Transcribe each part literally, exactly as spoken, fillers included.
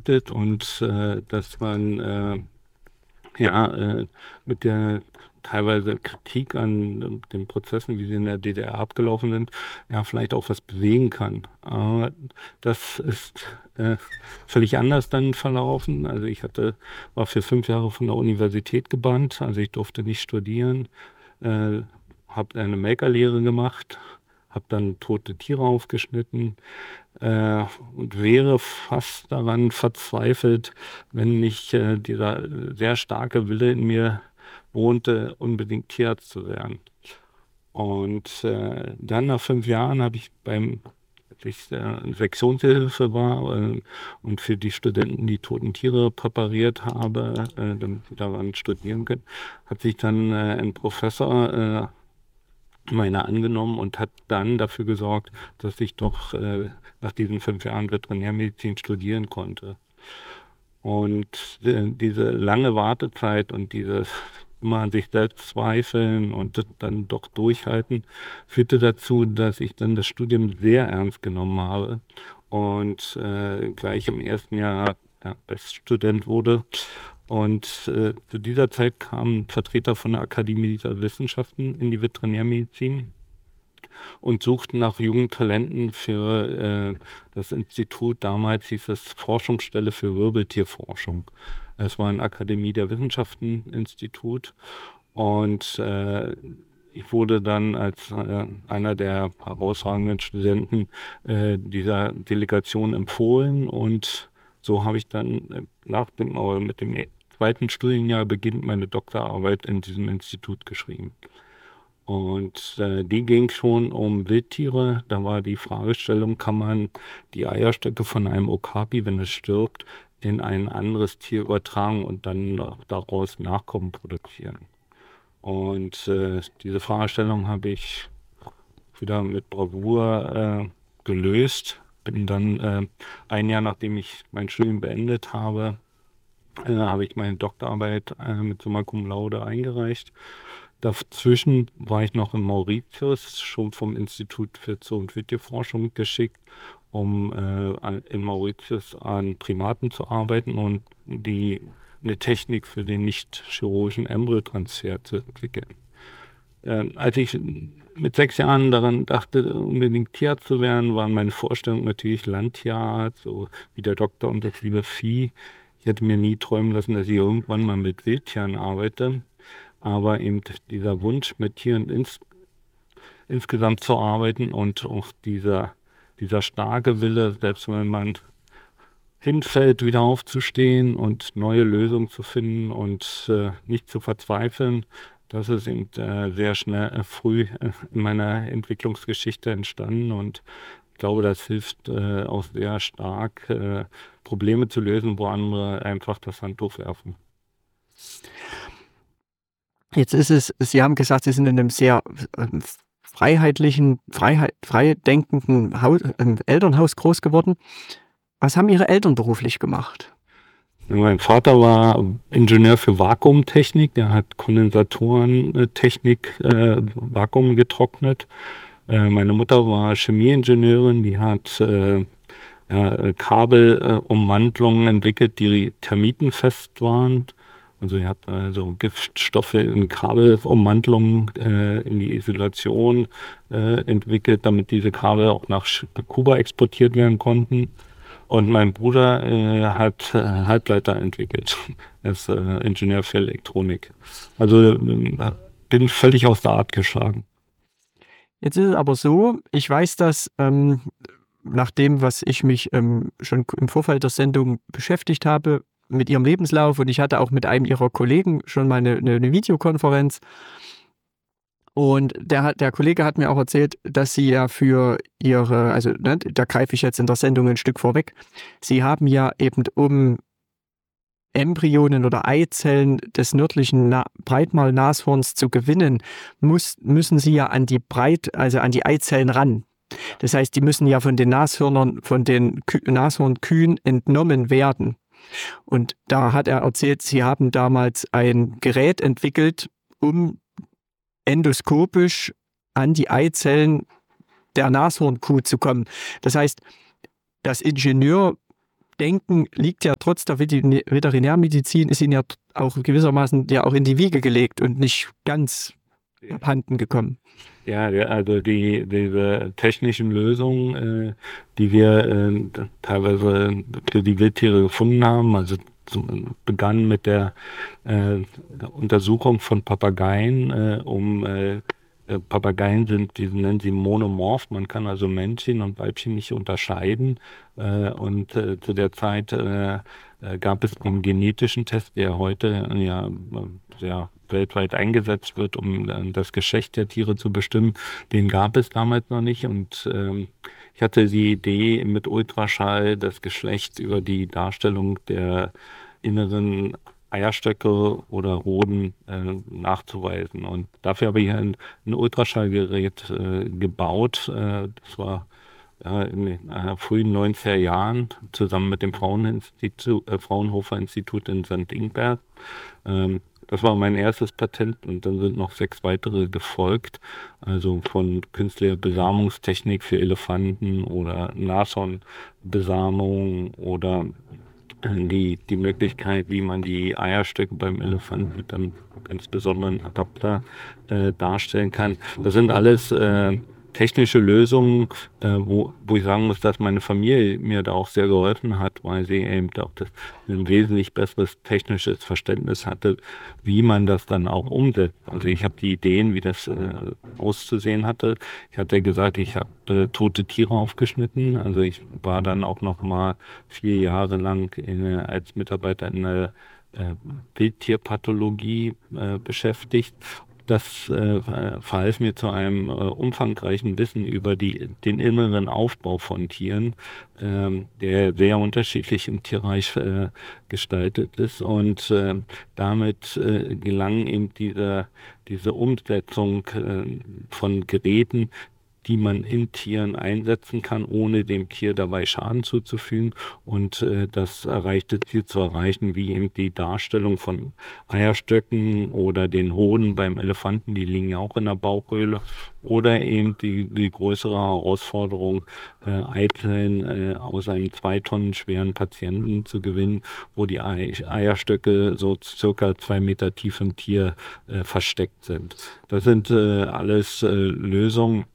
bietet und äh, dass man äh, ja äh, mit der teilweise Kritik an den Prozessen, wie sie in der D D R abgelaufen sind, ja vielleicht auch was bewegen kann. Aber das ist äh, völlig anders dann verlaufen. Also ich hatte, war für fünf Jahre von der Universität gebannt, also ich durfte nicht studieren, äh, habe eine Melkerlehre gemacht, habe dann tote Tiere aufgeschnitten äh, und wäre fast daran verzweifelt, wenn nicht äh, dieser sehr starke Wille in mir wohnte, unbedingt Tierarzt zu werden. Und äh, dann nach fünf Jahren habe ich beim als ich äh, Sektionshilfe war äh, und für die Studenten die toten Tiere präpariert habe, äh, damit sie daran studieren können, hat sich dann äh, ein Professor äh, meiner angenommen und hat dann dafür gesorgt, dass ich doch äh, nach diesen fünf Jahren Veterinärmedizin studieren konnte. Und äh, diese lange Wartezeit und dieses immer an sich selbst zweifeln und das dann doch durchhalten, führte dazu, dass ich dann das Studium sehr ernst genommen habe und äh, gleich im ersten Jahr ja, Beststudent wurde. Und äh, zu dieser Zeit kamen Vertreter von der Akademie der Wissenschaften in die Veterinärmedizin und suchten nach jungen Talenten für äh, das Institut. Damals hieß es Forschungsstelle für Wirbeltierforschung. Es war ein Akademie der Wissenschaften Institut und äh, ich wurde dann als äh, einer der herausragenden Studenten äh, dieser Delegation empfohlen und so habe ich dann äh, nach dem, aber mit dem zweiten Studienjahr beginnt meine Doktorarbeit in diesem Institut geschrieben. Und äh, die ging schon um Wildtiere. Da war die Fragestellung, kann man die Eierstöcke von einem Okapi, wenn es stirbt, in ein anderes Tier übertragen und dann daraus Nachkommen produzieren. Und äh, diese Fragestellung habe ich wieder mit Bravour äh, gelöst. Bin dann äh, ein Jahr, nachdem ich mein Studium beendet habe, äh, habe ich meine Doktorarbeit äh, mit Summa Cum Laude eingereicht. Dazwischen war ich noch in Mauritius, schon vom Institut für Zoo- und Wildtierforschung geschickt, um äh, in Mauritius an Primaten zu arbeiten und die, eine Technik für den nicht-chirurgischen Embryotransfer zu entwickeln. Äh, als ich mit sechs Jahren daran dachte, unbedingt Tierarzt zu werden, waren meine Vorstellungen natürlich Landtierarzt, so wie der Doktor und das liebe Vieh. Ich hätte mir nie träumen lassen, dass ich irgendwann mal mit Wildtieren arbeite. Aber eben dieser Wunsch, mit Tieren ins, insgesamt zu arbeiten und auch dieser, dieser starke Wille, selbst wenn man hinfällt, wieder aufzustehen und neue Lösungen zu finden und äh, nicht zu verzweifeln, das ist eben äh, sehr schnell, äh, früh äh, in meiner Entwicklungsgeschichte entstanden und ich glaube, das hilft äh, auch sehr stark, äh, Probleme zu lösen, wo andere einfach das Handtuch werfen. Jetzt ist es, Sie haben gesagt, Sie sind in einem sehr ähm, freiheitlichen, freiheit, freidenkenden Haus, ähm, Elternhaus groß geworden. Was haben Ihre Eltern beruflich gemacht? Mein Vater war Ingenieur für Vakuumtechnik, der hat Kondensatorentechnik, äh, Vakuum getrocknet. Äh, meine Mutter war Chemieingenieurin, die hat äh, ja, Kabelumwandlungen entwickelt, die termitenfest waren. Also sie hat also Giftstoffe in Kabelumwandlungen äh, in die Isolation äh, entwickelt, damit diese Kabel auch nach Kuba exportiert werden konnten. Und mein Bruder äh, hat äh, Halbleiter entwickelt. Er ist äh, Ingenieur für Elektronik. Also äh, bin völlig aus der Art geschlagen. Jetzt ist es aber so, ich weiß, dass ähm, nach dem, was ich mich ähm, schon im Vorfeld der Sendung beschäftigt habe, mit Ihrem Lebenslauf, und ich hatte auch mit einem Ihrer Kollegen schon mal eine, eine Videokonferenz. Und der, der Kollege hat mir auch erzählt, dass Sie ja für Ihre, also ne, da greife ich jetzt in der Sendung ein Stück vorweg, Sie haben ja eben, um Embryonen oder Eizellen des nördlichen Na- Breitmaul-Nashorns zu gewinnen, muss, müssen Sie ja an die Breit, also an die Eizellen ran. Das heißt, die müssen ja von den Nashörnern, von den Kü- Nashornkühen entnommen werden. Und da hat er erzählt, Sie haben damals ein Gerät entwickelt, um endoskopisch an die Eizellen der Nashornkuh zu kommen. Das heißt, das Ingenieur, Denken liegt ja trotz der Veterinärmedizin, ist ihnen ja auch gewissermaßen ja auch in die Wiege gelegt und nicht ganz abhanden gekommen. Ja, also die, diese technischen Lösungen, äh, die wir äh, teilweise für die Wildtiere gefunden haben, also zum, begann mit der, äh, der Untersuchung von Papageien, äh, um äh, Papageien sind, die nennen sie monomorph, man kann also Männchen und Weibchen nicht unterscheiden. Äh, und äh, zu der Zeit äh, gab es den genetischen Test, der heute ja sehr weltweit eingesetzt wird, um äh, das Geschlecht der Tiere zu bestimmen. Den gab es damals noch nicht und ähm, ich hatte die Idee, mit Ultraschall das Geschlecht über die Darstellung der inneren Eierstöcke oder Hoden äh, nachzuweisen. Und dafür habe ich ein, ein Ultraschallgerät äh, gebaut. Äh, das war ja, in den äh, frühen neunziger Jahren zusammen mit dem Fraunhofer-Institut äh, Fraunhofer Institut in Sankt Ingbert. Ähm, das war mein erstes Patent und dann sind noch sechs weitere gefolgt. Also von künstlicher Besamungstechnik für Elefanten oder Nashornbesamung oder die, die Möglichkeit, wie man die Eierstöcke beim Elefanten mit einem ganz besonderen Adapter äh, darstellen kann. Das sind alles äh, technische Lösungen, äh, wo, wo ich sagen muss, dass meine Familie mir da auch sehr geholfen hat, weil sie eben auch das, ein wesentlich besseres technisches Verständnis hatte, wie man das dann auch umsetzt. Also ich habe die Ideen, wie das äh, auszusehen hatte. Ich hatte gesagt, ich habe äh, tote Tiere aufgeschnitten. Also ich war dann auch noch mal vier Jahre lang in, als Mitarbeiter in der äh, Wildtierpathologie äh, beschäftigt. Das äh, verhalf mir zu einem äh, umfangreichen Wissen über die, den inneren Aufbau von Tieren, ähm, der sehr unterschiedlich im Tierreich äh, gestaltet ist. Und äh, damit äh, gelang eben diese, diese Umsetzung äh, von Geräten, die man in Tieren einsetzen kann, ohne dem Tier dabei Schaden zuzufügen. Und äh, das erreichte Ziel zu erreichen, wie eben die Darstellung von Eierstöcken oder den Hoden beim Elefanten, die liegen ja auch in der Bauchhöhle, oder eben die, die größere Herausforderung, äh, Eizellen äh, aus einem zwei Tonnen schweren Patienten zu gewinnen, wo die Eierstöcke so circa zwei Meter tief im Tier äh, versteckt sind. Das sind äh, alles äh, Lösungen,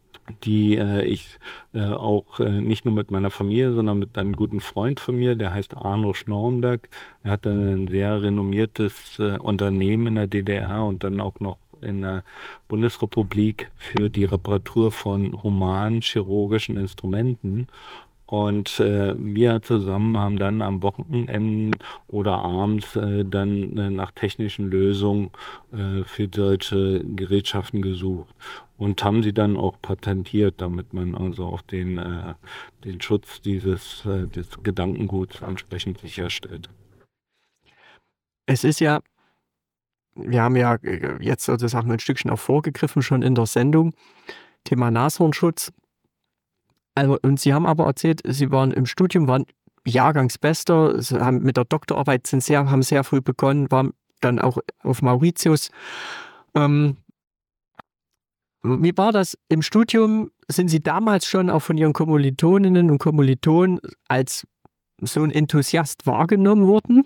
die äh, ich äh, auch äh, nicht nur mit meiner Familie, sondern mit einem guten Freund von mir, der heißt Arno Schnorrenberg. Er hatte ein sehr renommiertes äh, Unternehmen in der D D R und dann auch noch in der Bundesrepublik für die Reparatur von humanen chirurgischen Instrumenten. Und äh, wir zusammen haben dann am Wochenende oder abends äh, dann äh, nach technischen Lösungen äh, für solche Gerätschaften gesucht und haben sie dann auch patentiert, damit man also auch den, äh, den Schutz dieses äh, des Gedankenguts entsprechend sicherstellt. Es ist ja, wir haben ja jetzt sozusagen ein Stückchen auch vorgegriffen schon in der Sendung, Thema Nashornschutz. Also, und Sie haben aber erzählt, Sie waren im Studium, waren Jahrgangsbester, Sie haben mit der Doktorarbeit sind sehr, haben sehr früh begonnen, waren dann auch auf Mauritius. Ähm, wie war das im Studium? Sind Sie damals schon auch von Ihren Kommilitoninnen und Kommilitonen als so ein Enthusiast wahrgenommen worden?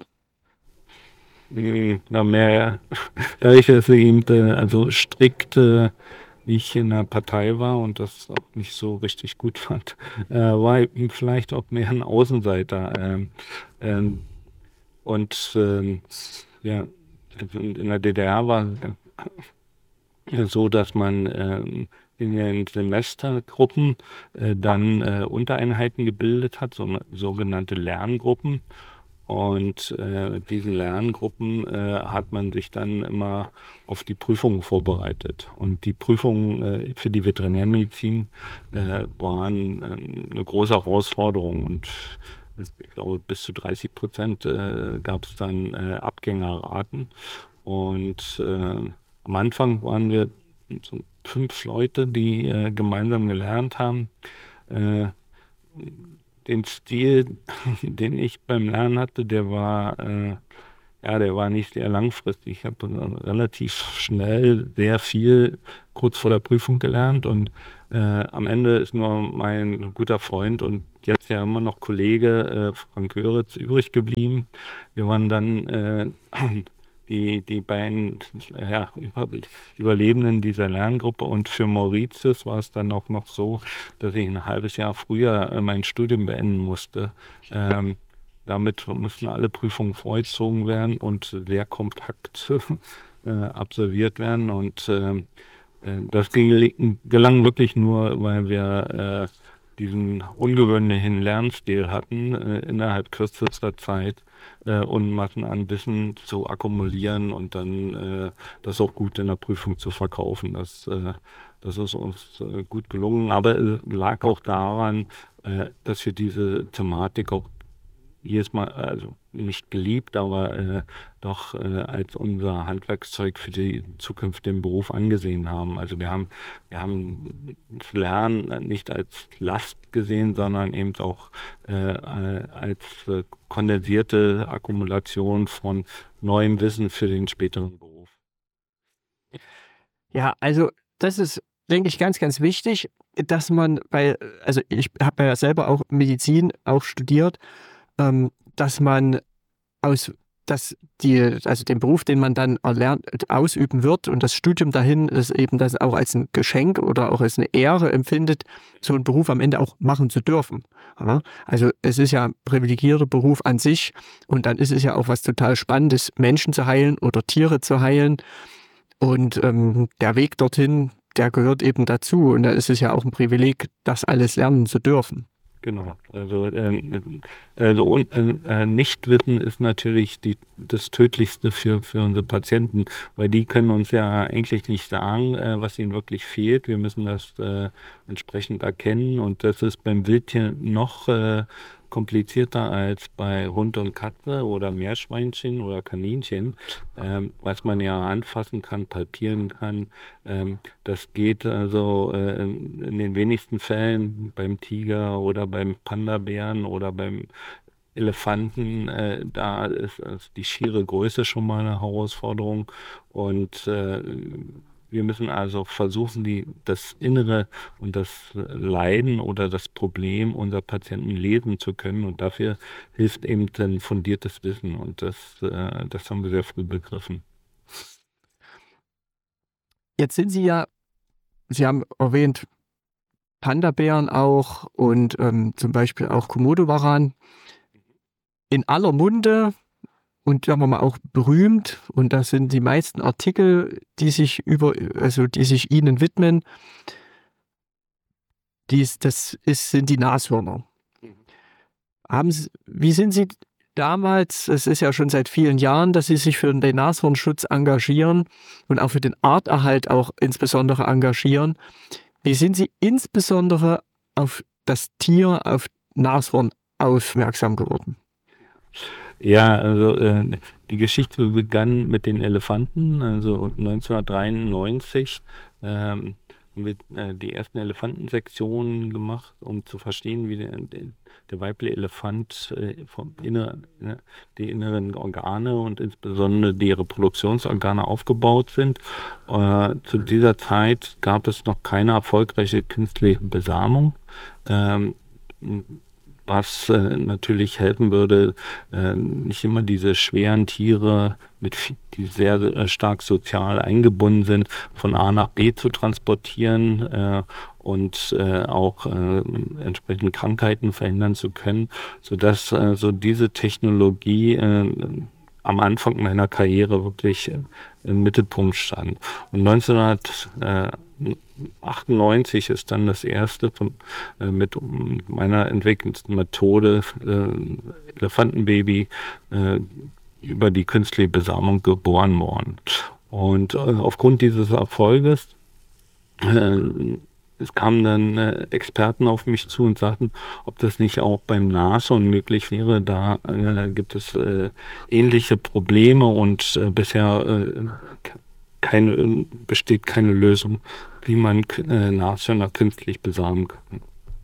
Na, mehr, dadurch, dass ich eben äh, also strikt äh, wie ich in der Partei war und das auch nicht so richtig gut fand, äh, war ich vielleicht auch mehr ein Außenseiter. Ähm, ähm, und ähm, ja, in der D D R war es so, dass man ähm, in den Semestergruppen äh, dann äh, Untereinheiten gebildet hat, so, sogenannte Lerngruppen. Und äh, diesen Lerngruppen äh, hat man sich dann immer auf die Prüfungen vorbereitet. Und die Prüfungen äh, für die Veterinärmedizin äh, waren äh, eine große Herausforderung. Und ich glaube, bis zu dreißig Prozent äh, gab es dann äh, Abgängerraten. Und äh, am Anfang waren wir so fünf Leute, die äh, gemeinsam gelernt haben. Äh, Den Stil, den ich beim Lernen hatte, der war äh, ja, der war nicht sehr langfristig. Ich habe relativ schnell sehr viel kurz vor der Prüfung gelernt und äh, am Ende ist nur mein guter Freund und jetzt ja immer noch Kollege äh, Frank Göritz übrig geblieben. Wir waren dann äh, die, die beiden ja, Überlebenden dieser Lerngruppe und für Mauritius war es dann auch noch so, dass ich ein halbes Jahr früher äh, mein Studium beenden musste. Ähm, damit mussten alle Prüfungen vorgezogen werden und sehr kompakt äh, absolviert werden und äh, das ging, gelang wirklich nur, weil wir äh, diesen ungewöhnlichen Lernstil hatten, äh, innerhalb kürzester Zeit äh, Unmassen an Wissen zu akkumulieren und dann äh, das auch gut in der Prüfung zu verkaufen. Das, äh, das ist uns äh, gut gelungen, aber es lag auch daran, äh, dass wir diese Thematik auch jedes Mal, also nicht geliebt, aber äh, doch äh, als unser Handwerkszeug für die Zukunft im Beruf angesehen haben. Also wir haben, wir haben das Lernen nicht als Last gesehen, sondern eben auch äh, als äh, kondensierte Akkumulation von neuem Wissen für den späteren Beruf. Ja, also das ist, denke ich, ganz, ganz wichtig, dass man bei, also ich habe ja selber auch Medizin auch studiert, ähm, dass man aus, dass die, also den Beruf, den man dann erlernt, ausüben wird und das Studium dahin ist eben das auch als ein Geschenk oder auch als eine Ehre empfindet, so einen Beruf am Ende auch machen zu dürfen. Ja? Also es ist ja ein privilegierter Beruf an sich und dann ist es ja auch was total Spannendes, Menschen zu heilen oder Tiere zu heilen und ähm, der Weg dorthin, der gehört eben dazu und da ist es ja auch ein Privileg, das alles lernen zu dürfen. Genau, also, äh, also äh, Nichtwissen ist natürlich die, das Tödlichste für, für unsere Patienten, weil die können uns ja eigentlich nicht sagen, äh, was ihnen wirklich fehlt. Wir müssen das äh, entsprechend erkennen und das ist beim Wildtier noch äh, komplizierter als bei Hund und Katze oder Meerschweinchen oder Kaninchen, ähm, was man ja anfassen kann, palpieren kann. Ähm, das geht also äh, in den wenigsten Fällen beim Tiger oder beim Panda-Bären oder beim Elefanten. Äh, da ist, ist die schiere Größe schon mal eine Herausforderung und äh, wir müssen also versuchen, die, das Innere und das Leiden oder das Problem unserer Patienten lesen zu können. Und dafür hilft eben ein fundiertes Wissen. Und das, äh, das haben wir sehr früh begriffen. Jetzt sind Sie ja, Sie haben erwähnt, Panda-Bären auch und ähm, zum Beispiel auch Komodo-Varan. In aller Munde und sagen wir mal auch berühmt und das sind die meisten Artikel, die sich über, also die sich ihnen widmen, dies, das ist, sind die Nashörner. Haben Sie, wie sind Sie damals, es ist ja schon seit vielen Jahren, dass Sie sich für den Nashornschutz engagieren und auch für den Arterhalt auch insbesondere engagieren. Wie sind Sie insbesondere auf das Tier, auf Nashorn aufmerksam geworden? Ja, also äh, die Geschichte begann mit den Elefanten, also neunzehnhundertdreiundneunzig ähm, haben wir äh, die ersten Elefantensektionen gemacht, um zu verstehen, wie der, der, der weibliche Elefant äh, vom Inner, ne, die inneren Organe und insbesondere die Reproduktionsorgane aufgebaut sind. Äh, zu dieser Zeit gab es noch keine erfolgreiche künstliche Besamung. Ähm, was äh, natürlich helfen würde, äh, nicht immer diese schweren Tiere, mit, die sehr äh, stark sozial eingebunden sind, von A nach B zu transportieren äh, und äh, auch äh, entsprechende Krankheiten verhindern zu können, sodass äh, so diese Technologie äh, am Anfang meiner Karriere wirklich äh, im Mittelpunkt stand. Und neunzehnhundertachtundneunzig ist dann das erste von, äh, mit meiner entwickelten Methode äh, Elefantenbaby äh, über die künstliche Besamung geboren worden. Und äh, aufgrund dieses Erfolges äh, es kamen dann äh, Experten auf mich zu und sagten, ob das nicht auch beim Nashorn möglich wäre. Da äh, gibt es äh, ähnliche Probleme und äh, bisher äh, keine, besteht keine Lösung, wie man äh, Nashörner künstlich besamen kann.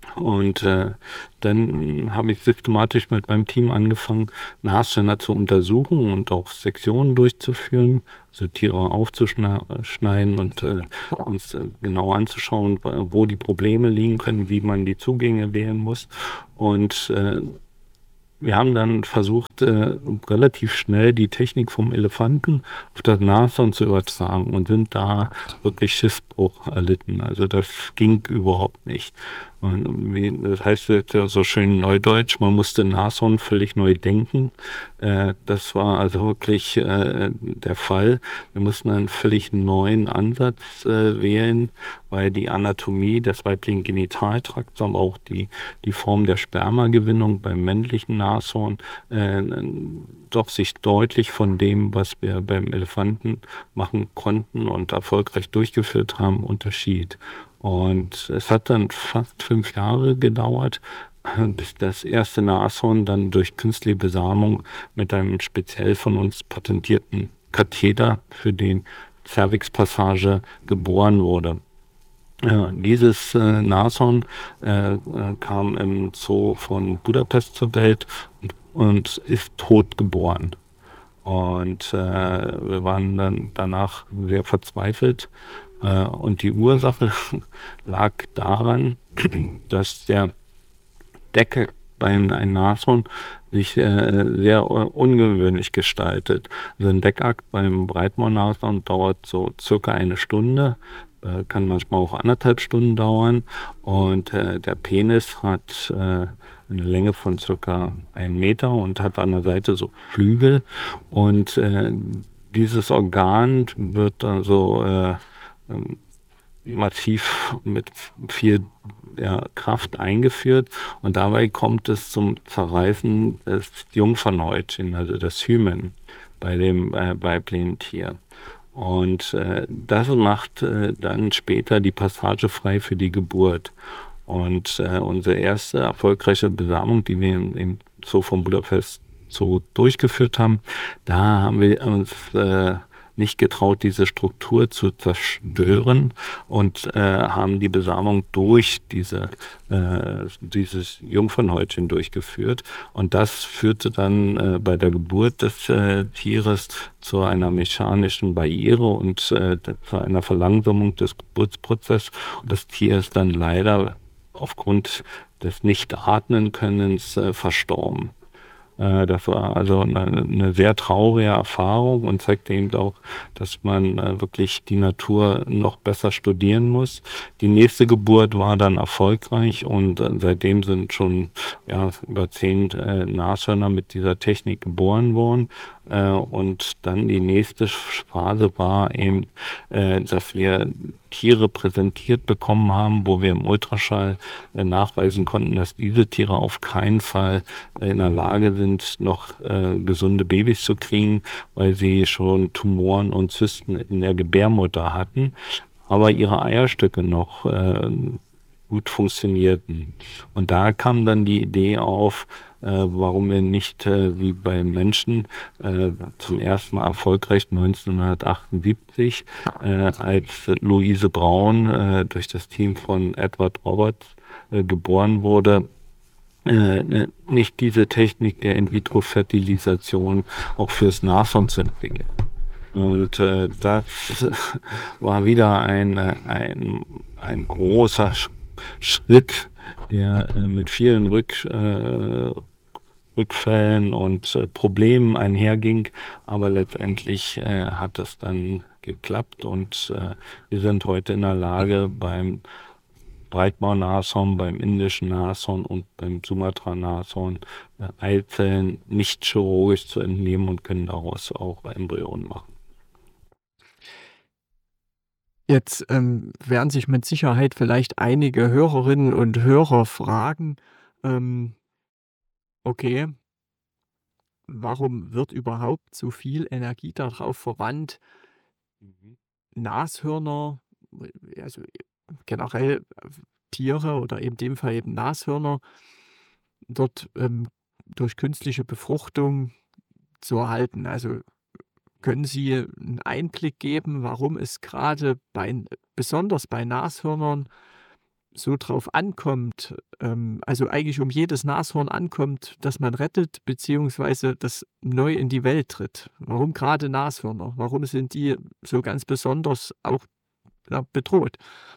Und äh, dann habe ich systematisch mit meinem Team angefangen, Nashörner zu untersuchen und auch Sektionen durchzuführen, also Tiere aufzuschneiden und äh, uns äh, genau anzuschauen, wo die Probleme liegen können, wie man die Zugänge wählen muss. Und äh, wir haben dann versucht, äh, relativ schnell die Technik vom Elefanten auf das Nashorn zu übertragen und sind da wirklich Schiffbruch erlitten. Also das ging überhaupt nicht. Und wie, das heißt jetzt ja so schön neudeutsch, man musste Nashorn völlig neu denken. Äh, das war also wirklich äh, der Fall. Wir mussten einen völlig neuen Ansatz äh, wählen, weil die Anatomie des weiblichen Genitaltrakts, aber auch die, die Form der Spermagewinnung beim männlichen Nashorn äh, doch sich deutlich von dem, was wir beim Elefanten machen konnten und erfolgreich durchgeführt haben, unterschied. Und es hat dann fast fünf Jahre gedauert, bis das erste Nashorn dann durch künstliche Besamung mit einem speziell von uns patentierten Katheter für die Cervixpassage geboren wurde. Ja, dieses äh, Nashorn äh, äh, kam im Zoo von Budapest zur Welt und, und ist tot geboren. Und äh, wir waren dann danach sehr verzweifelt. Äh, und die Ursache lag daran, dass der Deckel bei einem Nashorn sich äh, sehr ungewöhnlich gestaltet. Also ein Deckakt beim Breitmaul-Nashorn dauert so circa eine Stunde, äh, kann manchmal auch anderthalb Stunden dauern. Und äh, der Penis hat äh, eine Länge von circa einen Meter und hat an der Seite so Flügel. Und äh, dieses Organ wird also äh, ähm, massiv mit viel ja, Kraft eingeführt und dabei kommt es zum Zerreißen des Jungfernhäutchen, also des Hymen bei dem äh, weiblichen Tier. Und äh, das macht äh, dann später die Passage frei für die Geburt. Und äh, unsere erste erfolgreiche Besamung, die wir im, im Zoo von Budapest so durchgeführt haben, da haben wir uns äh, nicht getraut, diese Struktur zu zerstören und äh, haben die Besamung durch diese, äh, dieses Jungfernhäutchen durchgeführt. Und das führte dann äh, bei der Geburt des äh, Tieres zu einer mechanischen Barriere und äh, zu einer Verlangsamung des Geburtsprozesses. Und das Tier ist dann leider aufgrund des Nicht-Atmen-Könnens äh, verstorben. Das war also eine, eine sehr traurige Erfahrung und zeigte eben auch, dass man äh, wirklich die Natur noch besser studieren muss. Die nächste Geburt war dann erfolgreich und äh, seitdem sind schon ja, über zehn äh, Nashörner mit dieser Technik geboren worden. Äh, und dann die nächste Phase war eben, äh, dass wir Tiere präsentiert bekommen haben, wo wir im Ultraschall äh, nachweisen konnten, dass diese Tiere auf keinen Fall äh, in der Lage sind, noch äh, gesunde Babys zu kriegen, weil sie schon Tumoren und Zysten in der Gebärmutter hatten, aber ihre Eierstöcke noch äh, gut funktionierten. Und da kam dann die Idee auf, äh, warum wir nicht äh, wie bei Menschen äh, zum ersten Mal erfolgreich neunzehnhundertachtundsiebzig äh, als Louise Braun äh, durch das Team von Edward Roberts äh, geboren wurde, äh, nicht diese Technik der In-vitro-Fertilisation auch fürs Nashorn zu entwickeln. Und äh, das war wieder ein, ein, ein großer Schritt, der äh, mit vielen Rück, äh, Rückfällen und äh, Problemen einherging. Aber letztendlich äh, hat es dann geklappt und äh, wir sind heute in der Lage, beim Breitmaul-Nashorn, beim indischen Nashorn und beim Sumatra-Nashorn äh, Eizellen nicht chirurgisch zu entnehmen und können daraus auch Embryonen machen. Jetzt ähm, werden sich mit Sicherheit vielleicht einige Hörerinnen und Hörer fragen, ähm, okay, warum wird überhaupt so viel Energie darauf verwandt, Mhm. Nashörner, also generell äh, Tiere oder in dem Fall eben Nashörner, dort ähm, durch künstliche Befruchtung zu erhalten? Also können Sie einen Einblick geben, warum es gerade bei besonders bei Nashörnern so drauf ankommt, ähm, also eigentlich um jedes Nashorn ankommt, das man rettet, beziehungsweise das neu in die Welt tritt. Warum gerade Nashörner? Warum sind die so ganz besonders auch ja, bedroht?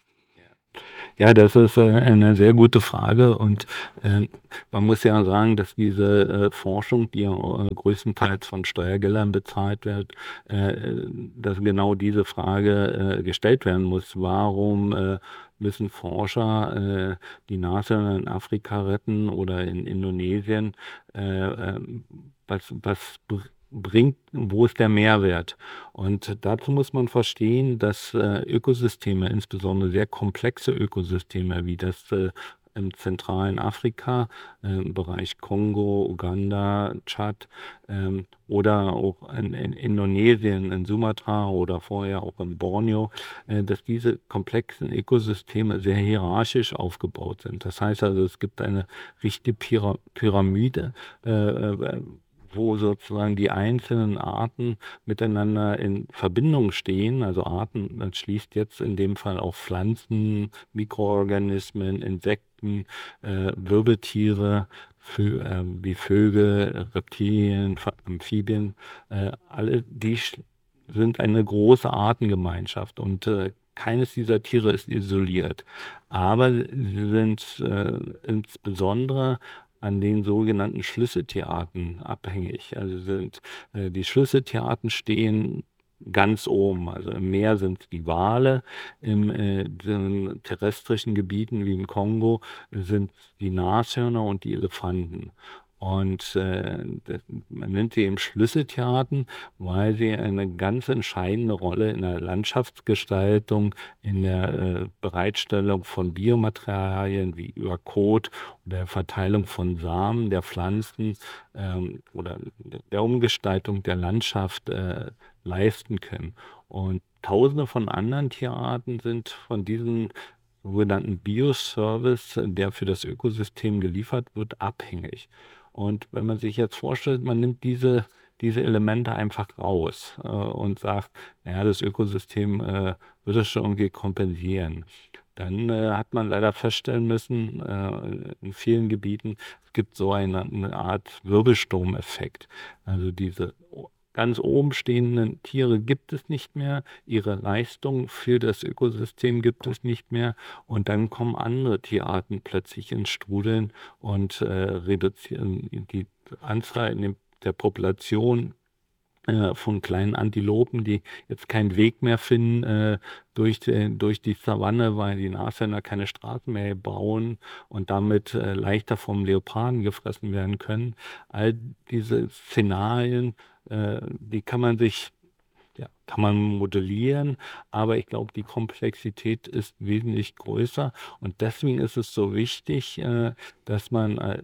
Ja, das ist äh, eine sehr gute Frage und äh, man muss ja sagen, dass diese äh, Forschung, die ja äh, größtenteils von Steuergeldern bezahlt wird, äh, dass genau diese Frage äh, gestellt werden muss. Warum äh, müssen Forscher äh, die Nashörner in Afrika retten oder in Indonesien? Äh, äh, was, was bringt, wo ist der Mehrwert? Und dazu muss man verstehen, dass äh, Ökosysteme, insbesondere sehr komplexe Ökosysteme, wie das äh, im zentralen Afrika, äh, im Bereich Kongo, Uganda, Tschad ähm, oder auch in, in Indonesien, in Sumatra oder vorher auch in Borneo, äh, dass diese komplexen Ökosysteme sehr hierarchisch aufgebaut sind. Das heißt also, es gibt eine richtige Pyra Pyramide, äh, äh, wo sozusagen die einzelnen Arten miteinander in Verbindung stehen. Also Arten, das schließt jetzt in dem Fall auch Pflanzen, Mikroorganismen, Insekten, äh, Wirbeltiere, Vö äh, wie Vögel, Reptilien, Amphibien. Äh, alle die sind eine große Artengemeinschaft und äh, keines dieser Tiere ist isoliert. Aber sie sind äh, insbesondere an den sogenannten Schlüsseltierarten abhängig. Also sind äh, die Schlüsseltierarten stehen ganz oben. Also im Meer sind die Wale, im äh, den terrestrischen Gebieten wie im Kongo sind die Nashörner und die Elefanten. Und äh, das, man nennt sie eben Schlüsseltierarten, weil sie eine ganz entscheidende Rolle in der Landschaftsgestaltung, in der äh, Bereitstellung von Biomaterialien wie über Kot oder der Verteilung von Samen der Pflanzen ähm, oder der Umgestaltung der Landschaft äh, leisten können. Und tausende von anderen Tierarten sind von diesen sogenannten Bioservice, der für das Ökosystem geliefert wird, abhängig. Und wenn man sich jetzt vorstellt, man nimmt diese, diese Elemente einfach raus äh, und sagt, naja, das Ökosystem äh, wird es schon irgendwie kompensieren. Dann äh, hat man leider feststellen müssen, äh, in vielen Gebieten, es gibt so eine, eine Art Wirbelsturmeffekt. Also diese ganz oben stehenden Tiere gibt es nicht mehr, ihre Leistung für das Ökosystem gibt es nicht mehr und dann kommen andere Tierarten plötzlich ins Strudeln und äh, reduzieren die Anzahl in dem, der Population äh, von kleinen Antilopen, die jetzt keinen Weg mehr finden äh, durch, die, durch die Savanne, weil die Nashörner keine Straßen mehr bauen und damit äh, leichter vom Leoparden gefressen werden können. All diese Szenarien, äh, die kann man sich, ja, kann man modellieren, aber ich glaube, die Komplexität ist wesentlich größer und deswegen ist es so wichtig, äh, dass man äh,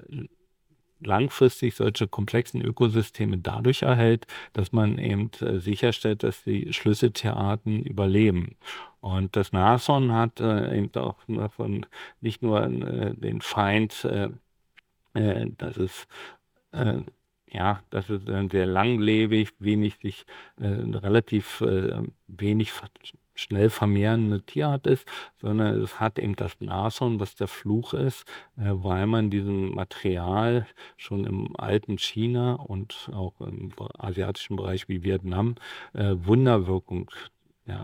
langfristig solche komplexen Ökosysteme dadurch erhält, dass man eben äh, sicherstellt, dass die Schlüsseltierarten überleben. Und das Nashorn hat äh, eben auch davon nicht nur äh, den Feind, äh, äh, dass es äh, ja, dass es äh, sehr langlebig, wenig sich äh, relativ äh, wenig ver schnell vermehrende Tierart ist, sondern es hat eben das Nashorn, was der Fluch ist, äh, weil man diesem Material schon im alten China und auch im asiatischen Bereich wie Vietnam äh, Wunderwirkung ja,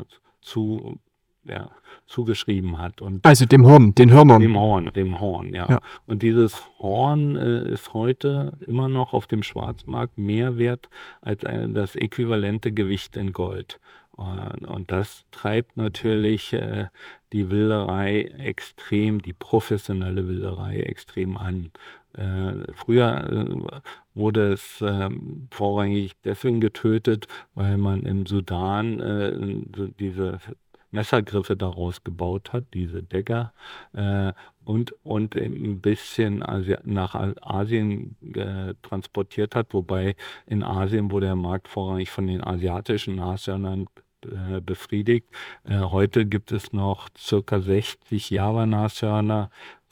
zu ja, zugeschrieben hat. Und Also dem Horn, den Hörnern. dem Horn, dem Horn, ja. Ja. Und dieses Horn äh, ist heute immer noch auf dem Schwarzmarkt mehr wert als äh, das äquivalente Gewicht in Gold. Und, und das treibt natürlich äh, die Wilderei extrem, die professionelle Wilderei extrem an. Äh, früher äh, wurde es äh, vorrangig deswegen getötet, weil man im Sudan äh, so diese Messergriffe daraus gebaut hat, diese Dagger, äh, und, und ein bisschen Asi nach Asien äh, transportiert hat, wobei in Asien wurde der Markt vorrangig von den asiatischen Nashörnern äh, befriedigt. Äh, heute gibt es noch circa sechzig Java-Nashörner,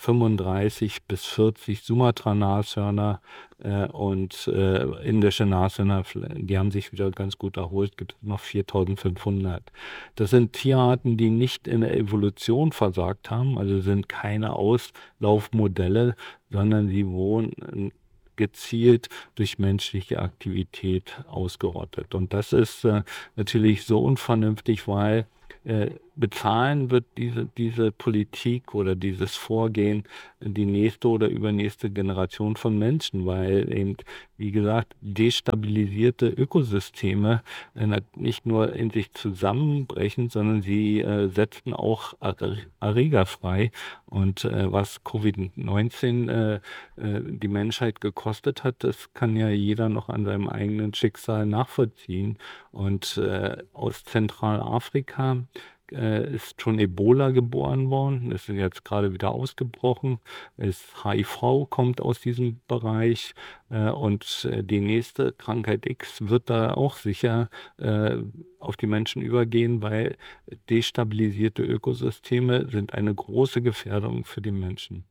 fünfunddreißig bis vierzig Sumatra-Nashörner äh, und äh, indische Nashörner, die haben sich wieder ganz gut erholt, gibt es noch viertausendfünfhundert. Das sind Tierarten, die nicht in der Evolution versagt haben, also sind keine Auslaufmodelle, sondern sie wurden gezielt durch menschliche Aktivität ausgerottet. Und das ist äh, natürlich so unvernünftig, weil äh, bezahlen wird diese, diese Politik oder dieses Vorgehen die nächste oder übernächste Generation von Menschen, weil eben, wie gesagt, destabilisierte Ökosysteme äh, nicht nur in sich zusammenbrechen, sondern sie äh, setzen auch Erre- Erreger frei. Und äh, was Covid neunzehn äh, äh, die Menschheit gekostet hat, das kann ja jeder noch an seinem eigenen Schicksal nachvollziehen. Und äh, aus Zentralafrika äh, ist schon Ebola geboren worden, ist jetzt gerade wieder ausgebrochen. Es H I V kommt aus diesem Bereich äh, und äh, die nächste Krankheit X wird da auch sicher äh, auf die Menschen übergehen, weil destabilisierte Ökosysteme sind eine große Gefährdung für die Menschen.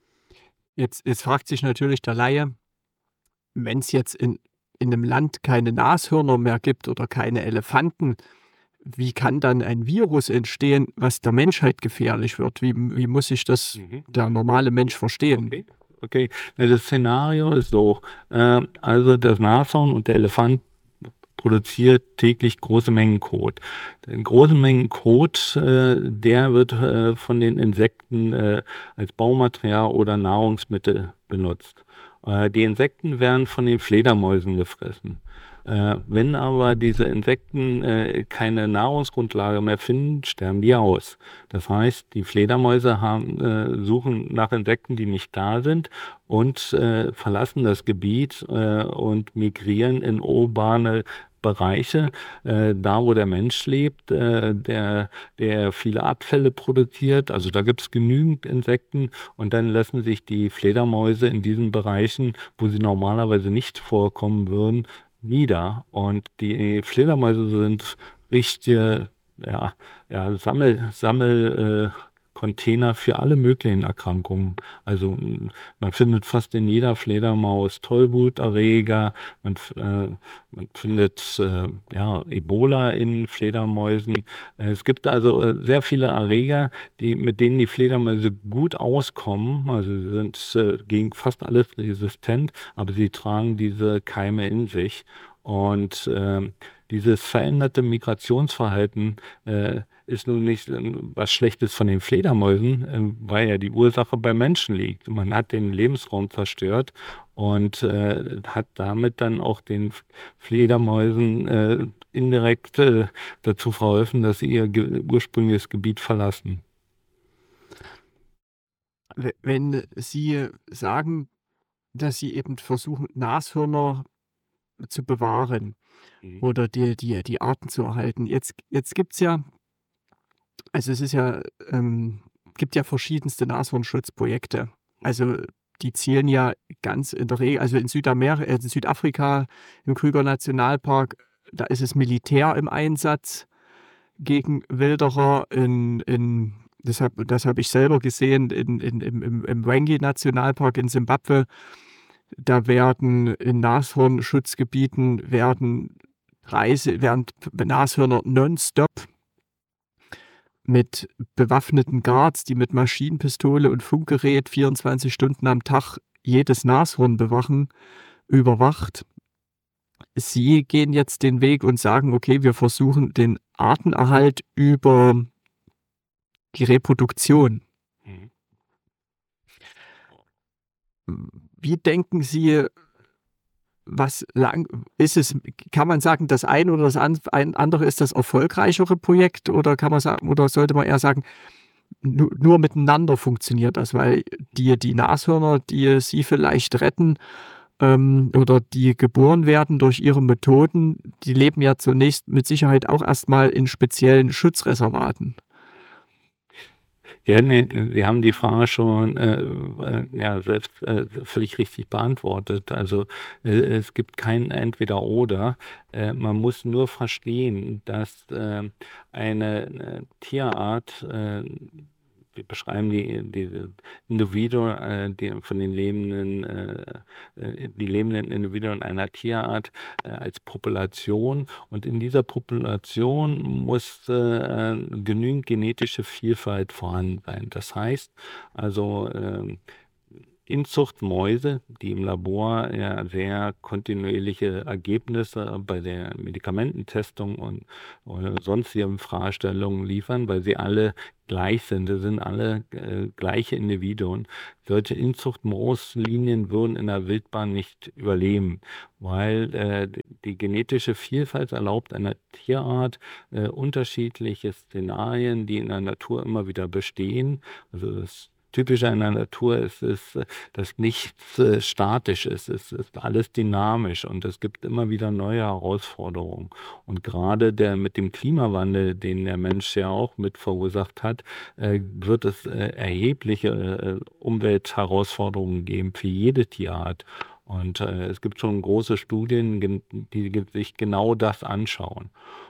Jetzt, jetzt fragt sich natürlich der Laie, wenn es jetzt in, in einem Land keine Nashörner mehr gibt oder keine Elefanten, wie kann dann ein Virus entstehen, was der Menschheit gefährlich wird? Wie, wie muss sich das Mhm. der normale Mensch verstehen? Okay, okay. Na, das Szenario ist so, äh, also das Nashorn und der Elefant produziert täglich große Mengen Kot. In großen Mengen Kot, äh, der wird äh, von den Insekten äh, als Baumaterial oder Nahrungsmittel benutzt. Äh, die Insekten werden von den Fledermäusen gefressen. Äh, wenn aber diese Insekten äh, keine Nahrungsgrundlage mehr finden, sterben die aus. Das heißt, die Fledermäuse haben, äh, suchen nach Insekten, die nicht da sind und äh, verlassen das Gebiet äh, und migrieren in urbane Bereiche, äh, da wo der Mensch lebt, äh, der, der viele Abfälle produziert. Also da gibt es genügend Insekten und dann lassen sich die Fledermäuse in diesen Bereichen, wo sie normalerweise nicht vorkommen würden, nieder. Und die Fledermäuse sind richtige, ja, ja, Sammel, Sammel, äh, Container für alle möglichen Erkrankungen. Also m, man findet fast in jeder Fledermaus Tollwuterreger, man, f- äh, man findet äh, ja, Ebola in Fledermäusen. Äh, es gibt also äh, sehr viele Erreger, die, mit denen die Fledermäuse gut auskommen. Also sie sind äh, gegen fast alles resistent, aber sie tragen diese Keime in sich. Und ähm, dieses veränderte Migrationsverhalten äh, ist nun nicht äh, was Schlechtes von den Fledermäusen, äh, weil ja die Ursache beim Menschen liegt. Man hat den Lebensraum zerstört und äh, hat damit dann auch den F- Fledermäusen äh, indirekt äh, dazu verholfen, dass sie ihr ge ursprüngliches Gebiet verlassen. We- Wenn Sie sagen, dass Sie eben versuchen, Nashörner zu bewahren Mhm. oder die, die, die Arten zu erhalten. Jetzt, jetzt gibt es ja, also es ist ja, ähm, gibt ja verschiedenste Nashornschutzprojekte. Also die zielen ja ganz in der Regel, also in Südamer äh, in Südafrika, im Krüger Nationalpark, da ist es Militär im Einsatz gegen Wilderer. In, in, das habe das hab ich selber gesehen in, in, im, im, im Wangi Nationalpark in Simbabwe. Da werden in Nashornschutzgebieten werden Reise, werden Nashörner nonstop mit bewaffneten Guards, die mit Maschinenpistole und Funkgerät vierundzwanzig Stunden am Tag jedes Nashorn bewachen, überwacht. Sie gehen jetzt den Weg und sagen, okay, wir versuchen den Artenerhalt über die Reproduktion. Mhm. Wie denken Sie, was lang ist es, kann man sagen, das eine oder das an, ein andere ist das erfolgreichere Projekt oder kann man sagen, oder sollte man eher sagen, nu, nur miteinander funktioniert das, weil die, die Nashörner, die Sie vielleicht retten ähm, oder die geboren werden durch Ihre Methoden, die leben ja zunächst mit Sicherheit auch erstmal in speziellen Schutzreservaten. Ja, nee, Sie haben die Frage schon äh, äh, ja, selbst äh, völlig richtig beantwortet. Also äh, es gibt kein Entweder-Oder. Äh, man muss nur verstehen, dass äh, eine, äh, Tierart äh, wir beschreiben die, diese Individuen, äh, die von den lebenden, äh, äh, die lebenden Individuen einer Tierart äh, als Population. Und in dieser Population muss äh, genügend genetische Vielfalt vorhanden sein. Das heißt also, ähm, Inzuchtmäuse, die im Labor ja sehr kontinuierliche Ergebnisse bei der Medikamententestung und oder sonstigen Fragestellungen liefern, weil sie alle gleich sind. Das sind alle äh, gleiche Individuen. Solche Inzuchtmauslinien würden in der Wildbahn nicht überleben, weil äh, die genetische Vielfalt erlaubt einer Tierart äh, unterschiedliche Szenarien, die in der Natur immer wieder bestehen. Also das Typische in der Natur ist, ist, dass nichts äh, statisch ist. Es ist alles dynamisch und es gibt immer wieder neue Herausforderungen. Und gerade der mit dem Klimawandel, den der Mensch ja auch mit verursacht hat, äh, wird es äh, erhebliche äh, Umweltherausforderungen geben für jede Tierart. Und äh, es gibt schon große Studien, gen- die ge- sich genau das anschauen.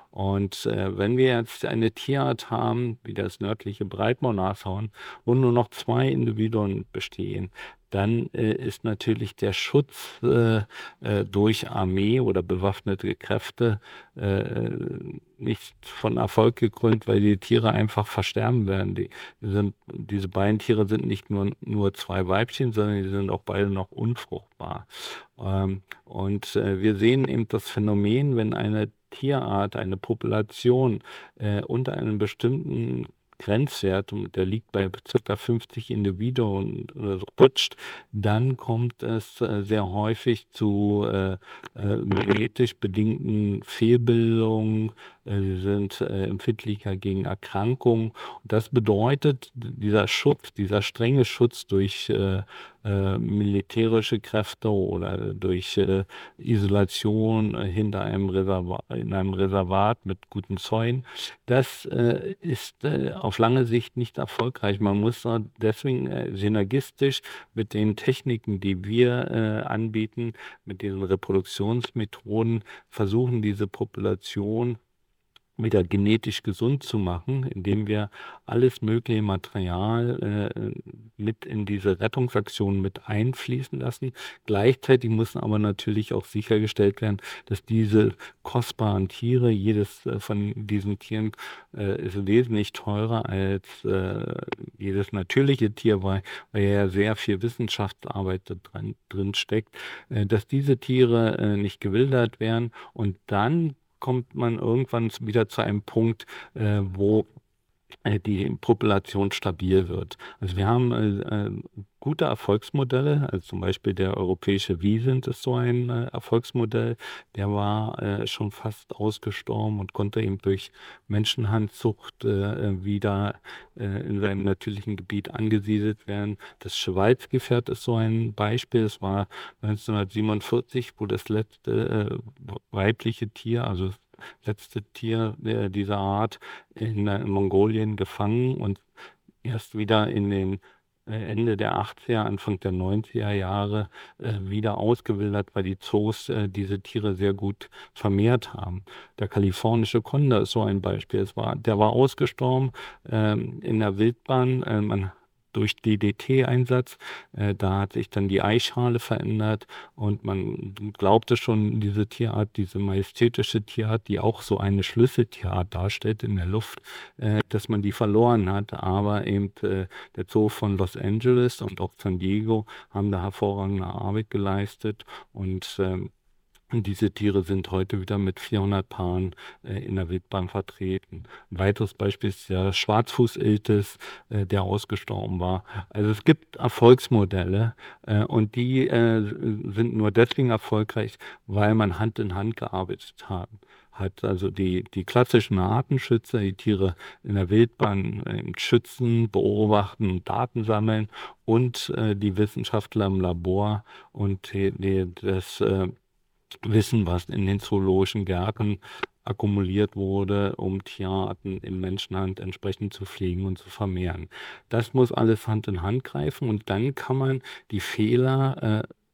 Und äh, wenn wir jetzt eine Tierart haben, wie das nördliche Breitmaulnashorn, wo nur noch zwei Individuen bestehen, dann äh, ist natürlich der Schutz äh, äh, durch Armee oder bewaffnete Kräfte äh, nicht von Erfolg gekrönt, weil die Tiere einfach versterben werden. Die, die sind, diese beiden Tiere sind nicht nur, nur zwei Weibchen, sondern die sind auch beide noch unfruchtbar. Ähm, und äh, wir sehen eben das Phänomen, wenn eine Tierart, eine Population äh, unter einem bestimmten Grenzwert, und der liegt bei ca. fünfzig Individuen, äh, rutscht, dann kommt es äh, sehr häufig zu äh, äh, genetisch bedingten Fehlbildungen. Äh, sie sind äh, empfindlicher gegen Erkrankungen. Und das bedeutet, dieser Schutz, dieser strenge Schutz durch äh, äh, militärische Kräfte oder durch äh, Isolation äh, hinter einem Reservat, in einem Reservat mit guten Zäunen, das äh, ist äh, auf lange Sicht nicht erfolgreich. Man muss da deswegen äh, synergistisch mit den Techniken, die wir äh, anbieten, mit diesen Reproduktionsmethoden versuchen, diese Population wieder genetisch gesund zu machen, indem wir alles mögliche Material äh, mit in diese Rettungsaktion mit einfließen lassen. Gleichzeitig muss aber natürlich auch sichergestellt werden, dass diese kostbaren Tiere, jedes äh, von diesen Tieren äh, ist wesentlich teurer als äh, jedes natürliche Tier, weil, weil ja sehr viel Wissenschaftsarbeit da drin, drin steckt, äh, dass diese Tiere äh, nicht gewildert werden und dann kommt man irgendwann wieder zu einem Punkt, äh, wo äh, die Population stabil wird. Also wir haben äh, äh, gute Erfolgsmodelle, also zum Beispiel der europäische Wiesent ist so ein äh, Erfolgsmodell, der war äh, schon fast ausgestorben und konnte eben durch Menschenhandzucht äh, wieder äh, in seinem natürlichen Gebiet angesiedelt werden. Das Schweizgefährt ist so ein Beispiel, es war neunzehnhundertsiebenundvierzig, wo das letzte äh, weibliche Tier, also das letzte Tier äh, dieser Art in, äh, in Mongolien gefangen und erst wieder in den äh, Ende der achtziger, Anfang der neunziger Jahre äh, wieder ausgewildert, weil die Zoos äh, diese Tiere sehr gut vermehrt haben. Der kalifornische Kondor ist so ein Beispiel. Es war, der war ausgestorben ähm, in der Wildbahn. Äh, man durch D D T-Einsatz. Äh, da hat sich dann die Eischale verändert und man glaubte schon, diese Tierart, diese majestätische Tierart, die auch so eine Schlüsseltierart darstellt in der Luft, äh, dass man die verloren hat. Aber eben äh, der Zoo von Los Angeles und auch San Diego haben da hervorragende Arbeit geleistet und ähm, Und diese Tiere sind heute wieder mit vierhundert Paaren äh, in der Wildbahn vertreten. Ein weiteres Beispiel ist der Schwarzfußiltis, äh, der ausgestorben war. Also es gibt Erfolgsmodelle äh, und die äh, sind nur deswegen erfolgreich, weil man Hand in Hand gearbeitet hat. Hat also die, die klassischen Artenschützer, die Tiere in der Wildbahn äh, schützen, beobachten und Daten sammeln und äh, die Wissenschaftler im Labor und die, die, das äh, Wissen, was in den zoologischen Gärten akkumuliert wurde, um Tierarten in Menschenhand entsprechend zu pflegen und zu vermehren. Das muss alles Hand in Hand greifen und dann kann man die Fehler äh,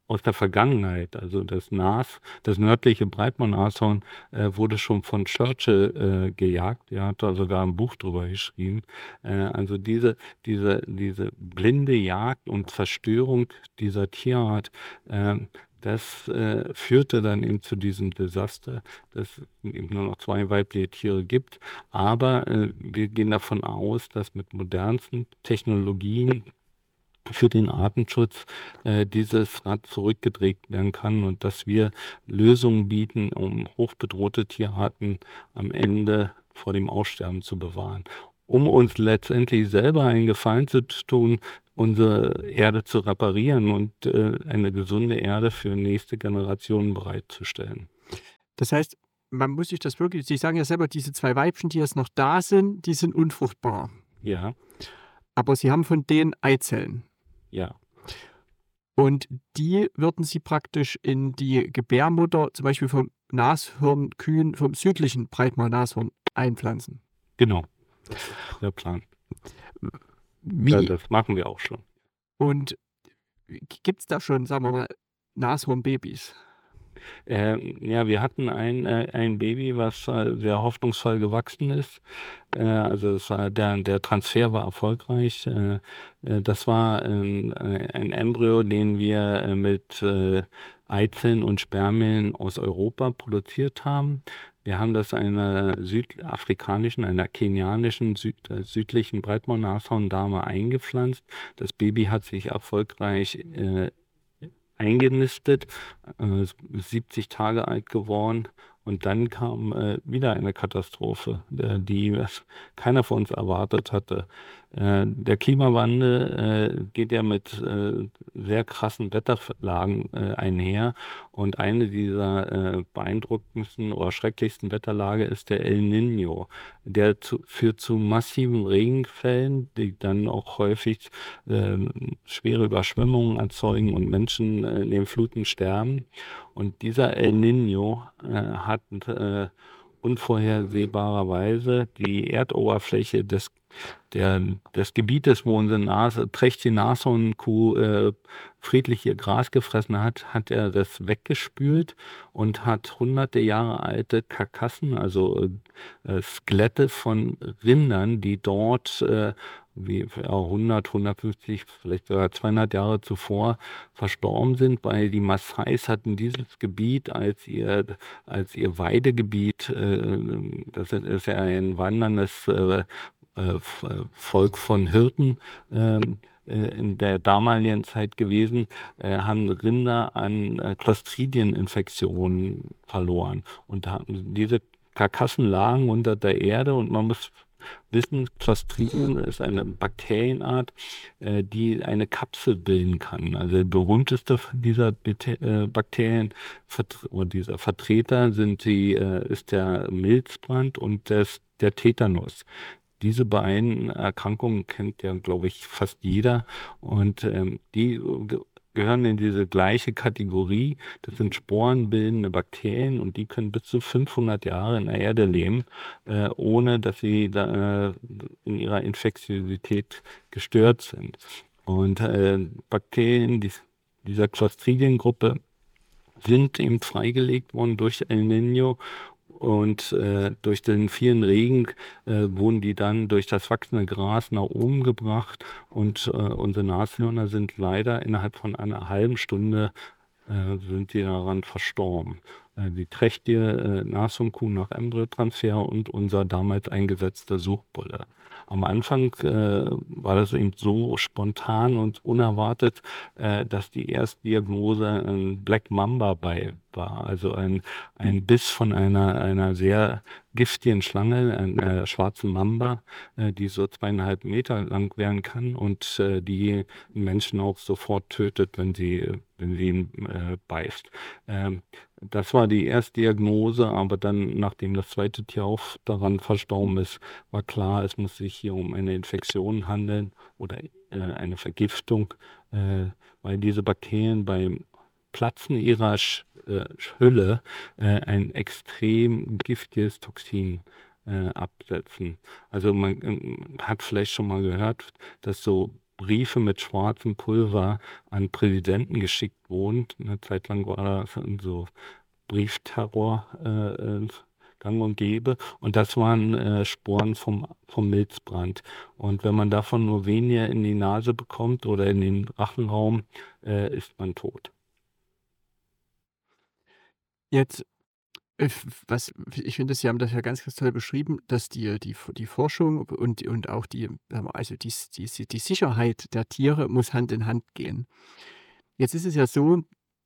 aus der Vergangenheit. Also das Nas, das nördliche Breitmaul-Nashorn äh, wurde schon von Churchill äh, gejagt. Er hat da sogar ein Buch drüber geschrieben. Äh, also diese, diese, diese blinde Jagd und Zerstörung dieser Tierart, äh, das äh, führte dann eben zu diesem Desaster, dass es eben nur noch zwei weibliche Tiere gibt. Aber äh, wir gehen davon aus, dass mit modernsten Technologien für den Artenschutz äh, dieses Rad zurückgedreht werden kann und dass wir Lösungen bieten, um hochbedrohte Tierarten am Ende vor dem Aussterben zu bewahren. Um uns letztendlich selber einen Gefallen zu tun, unsere Erde zu reparieren und äh, eine gesunde Erde für nächste Generationen bereitzustellen. Das heißt, man muss sich das wirklich, Sie sagen ja selber, diese zwei Weibchen, die jetzt noch da sind, die sind unfruchtbar. Ja, Aber Sie haben von denen Eizellen. ja, Und die würden Sie praktisch in die Gebärmutter, zum Beispiel vom Nashornkühen, vom südlichen Breitmaul-Nashorn einpflanzen. genau. Das ist der Plan. Ja, Wie? das machen wir auch schon. Und gibt es da schon, sagen wir mal, Nashornbabys? Äh, ja, wir hatten ein, äh, ein Baby, was äh, sehr hoffnungsvoll gewachsen ist. Äh, also es war, der, der Transfer war erfolgreich. Äh, äh, das war ähm, äh, ein Embryo, den wir äh, mit äh, Eizellen und Spermien aus Europa produziert haben. Wir haben das einer südafrikanischen, einer kenianischen, süd, äh, südlichen Breitmaul-Nashorn-Dame eingepflanzt. Das Baby hat sich erfolgreich äh, eingenistet, äh, siebzig Tage alt geworden und dann kam äh, wieder eine Katastrophe, äh, die keiner von uns erwartet hatte. Äh, der Klimawandel äh, geht ja mit äh, sehr krassen Wetterlagen äh, einher und eine dieser äh, beeindruckendsten oder schrecklichsten Wetterlage ist der El Niño. Der zu, führt zu massiven Regenfällen, die dann auch häufig äh, schwere Überschwemmungen erzeugen und Menschen äh, in den Fluten sterben. Und dieser El Niño äh, hat äh, unvorhersehbarerweise die Erdoberfläche des, der, des Gebietes, wo unsere Nase, trächtige Nashornkuh äh, friedlich ihr Gras gefressen hat, hat er das weggespült und hat hunderte Jahre alte Karkassen, also äh, Skelette von Rindern, die dort äh, wie ja, hundert, hundertfünfzig, vielleicht sogar zweihundert Jahre zuvor verstorben sind, weil die Maasais hatten dieses Gebiet als ihr, als ihr Weidegebiet, äh, das ist ja ein wanderndes äh, äh, Volk von Hirten, äh, in der damaligen Zeit gewesen, äh, haben Rinder an äh, Clostridieninfektionen verloren und haben diese Karkassen lagen unter der Erde und man muss wissen, Clostridien ist eine Bakterienart, äh, die eine Kapsel bilden kann. Also der berühmteste dieser äh, Bakterien oder dieser Vertreter sind die, äh, ist der Milzbrand und des, der Tetanus. Diese beiden Erkrankungen kennt ja, glaube ich, fast jeder und ähm, die ge gehören in diese gleiche Kategorie. Das sind sporenbildende Bakterien und die können bis zu fünfhundert Jahre in der Erde leben, äh, ohne dass sie da, äh, in ihrer Infektiosität gestört sind. Und äh, Bakterien dies, dieser Clostridiengruppe sind eben freigelegt worden durch El Niño. Und äh, durch den vielen Regen äh, wurden die dann durch das wachsende Gras nach oben gebracht. Und äh, unsere Nashörner sind leider innerhalb von einer halben Stunde äh, sind die daran verstorben. Äh, die trächtige äh, Nashornkuh nach Embryotransfer und unser damals eingesetzter Suchbulle. Am Anfang äh, war das eben so spontan und unerwartet, äh, dass die Erstdiagnose ein Black Mamba bei war, also ein, ein Biss von einer, einer sehr giftigen Schlange, einer schwarzen Mamba, äh, die so zweieinhalb Meter lang werden kann und äh, die Menschen auch sofort tötet, wenn sie, wenn sie ihn äh, beißt. Ähm, das war die Erstdiagnose, aber dann, nachdem das zweite Tier auch daran verstorben ist, war klar, es muss sich hier um eine Infektion handeln oder äh, eine Vergiftung, äh, weil diese Bakterien beim Platzen ihrer Sch äh, Hülle äh, ein extrem giftiges Toxin äh, absetzen. Also man äh, hat vielleicht schon mal gehört, dass so Briefe mit schwarzem Pulver an Präsidenten geschickt wurden. Eine Zeit lang war das so Briefterror äh, gang und gäbe. Und das waren äh, Sporen vom, vom Milzbrand. Und wenn man davon nur wenige in die Nase bekommt oder in den Rachenraum, äh, ist man tot. Jetzt, äh, was, ich finde, Sie haben das ja ganz, ganz toll beschrieben, dass die, die, die Forschung und, und auch die, also die, die, die Sicherheit der Tiere muss Hand in Hand gehen. Jetzt ist es ja so,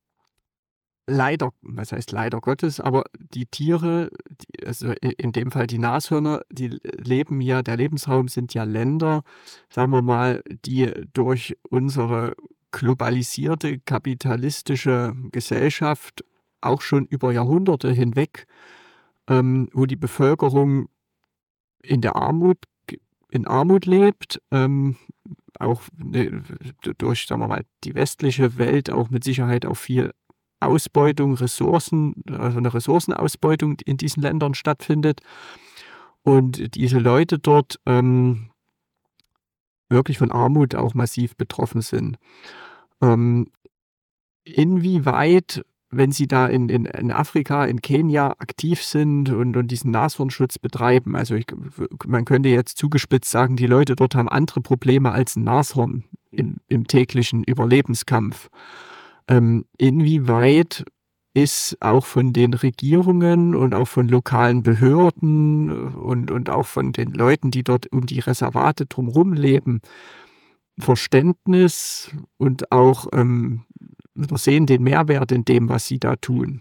leider, was heißt leider Gottes, aber die Tiere, die, also in dem Fall die Nashörner, die leben ja, der Lebensraum sind ja Länder, sagen wir mal, die durch unsere globalisierte kapitalistische Gesellschaft auch schon über Jahrhunderte hinweg, ähm, wo die Bevölkerung in der Armut, in Armut lebt, ähm, auch ne, durch, sagen wir mal, die westliche Welt auch mit Sicherheit auch viel Ausbeutung, Ressourcen, also eine Ressourcenausbeutung in diesen Ländern stattfindet und diese Leute dort ähm, wirklich von Armut auch massiv betroffen sind. Ähm, inwieweit, wenn Sie da in, in, in Afrika, in Kenia aktiv sind und, und diesen Nashornschutz betreiben, also ich, man könnte jetzt zugespitzt sagen, die Leute dort haben andere Probleme als ein Nashorn im, im täglichen Überlebenskampf. Ähm, inwieweit ist auch von den Regierungen und auch von lokalen Behörden und, und auch von den Leuten, die dort um die Reservate drumherum leben, Verständnis und auch ähm, wir sehen den Mehrwert in dem, was sie da tun?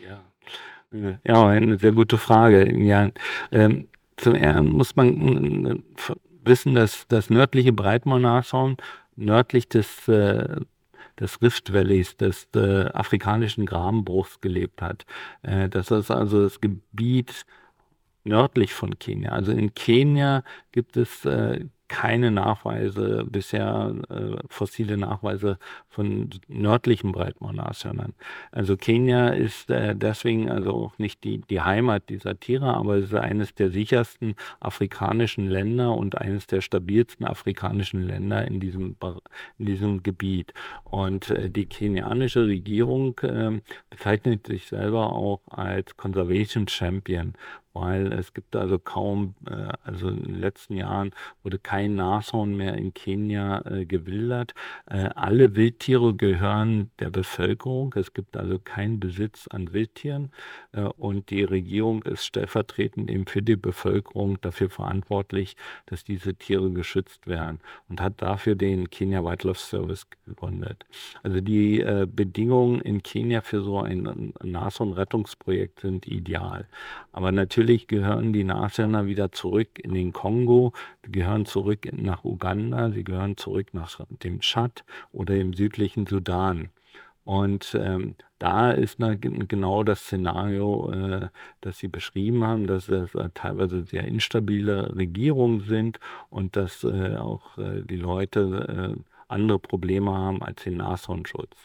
Ja, ja, eine sehr gute Frage. Ja, ähm, zum einen muss man äh, wissen, dass das nördliche Breitmaul-Nashorn nördlich des äh, des Rift Valleys, des äh, afrikanischen Grabenbruchs gelebt hat. Äh, das ist also das Gebiet nördlich von Kenia. Also in Kenia gibt es äh, keine Nachweise, bisher äh, fossile Nachweise von nördlichen Breitmaul-Nashörnern. Also Kenia ist äh, deswegen also auch nicht die, die Heimat dieser Tiere, aber es ist eines der sichersten afrikanischen Länder und eines der stabilsten afrikanischen Länder in diesem, in diesem Gebiet. Und äh, die kenianische Regierung äh, bezeichnet sich selber auch als Conservation Champion, weil es gibt also kaum, äh, also in den letzten Jahren wurde kein Nashorn mehr in Kenia äh, gewildert. Äh, alle Wildtiere gehören der Bevölkerung. Es gibt also keinen Besitz an Wildtieren äh, und die Regierung ist stellvertretend eben für die Bevölkerung dafür verantwortlich, dass diese Tiere geschützt werden und hat dafür den Kenya Wildlife Service gegründet. Also die äh, Bedingungen in Kenia für so ein Nashorn-Rettungsprojekt sind ideal. Aber natürlich gehören die Nashörner wieder zurück in den Kongo, die gehören zurück nach Uganda, sie gehören zurück nach dem Tschad oder im südlichen Sudan. Und ähm, da ist na, genau das Szenario, äh, das Sie beschrieben haben, dass es äh, teilweise sehr instabile Regierungen sind und dass äh, auch äh, die Leute äh, andere Probleme haben als den Nashornschutz.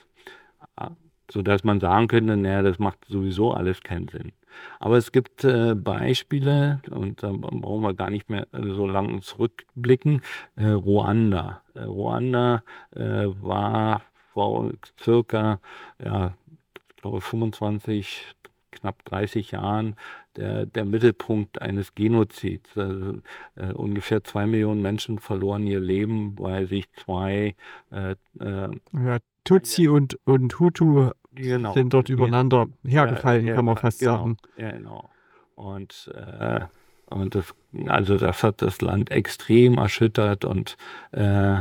Sodass man sagen könnte, naja, das macht sowieso alles keinen Sinn. Aber es gibt äh, Beispiele, und da brauchen wir gar nicht mehr so lange zurückblicken, äh, Ruanda. Äh, Ruanda äh, war vor circa, ja, ich glaube fünfundzwanzig, knapp dreißig Jahren der, der Mittelpunkt eines Genozids. Also, äh, ungefähr zwei Millionen Menschen verloren ihr Leben, weil sich zwei äh, äh, ja, Tutsi und, und Hutu genau, sind dort übereinander hergefallen, ja, kann man fast genau, sagen. Ja, genau. Und, äh, und das, also das hat das Land extrem erschüttert und äh,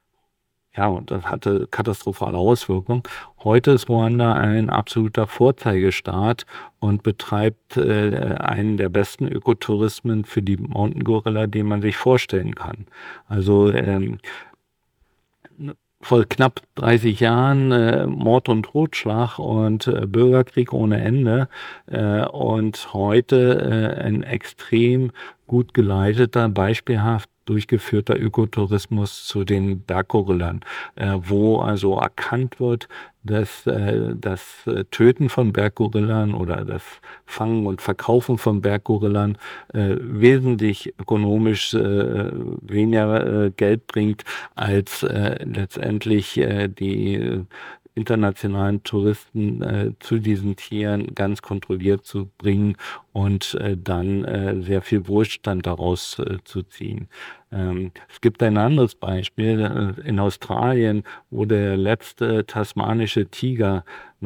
ja, und das hatte katastrophale Auswirkungen. Heute ist Ruanda ein absoluter Vorzeigestaat und betreibt äh, einen der besten Ökotourismen für die Mountain Gorilla, den man sich vorstellen kann. Also ähm, vor knapp dreißig Jahren äh, Mord und Totschlag und äh, Bürgerkrieg ohne Ende äh, und heute äh, ein extrem gut geleiteter, beispielhaft durchgeführter Ökotourismus zu den Berggorillen, äh, wo also erkannt wird, dass äh, das äh, Töten von Berggorillen oder das Fangen und Verkaufen von Berggorillen äh, wesentlich ökonomisch äh, weniger äh, Geld bringt, als äh, letztendlich äh, die äh, internationalen Touristen äh, zu diesen Tieren ganz kontrolliert zu bringen und äh, dann äh, sehr viel Wohlstand daraus äh, zu ziehen. Ähm, es gibt ein anderes Beispiel äh, in Australien, wo der letzte tasmanische Tiger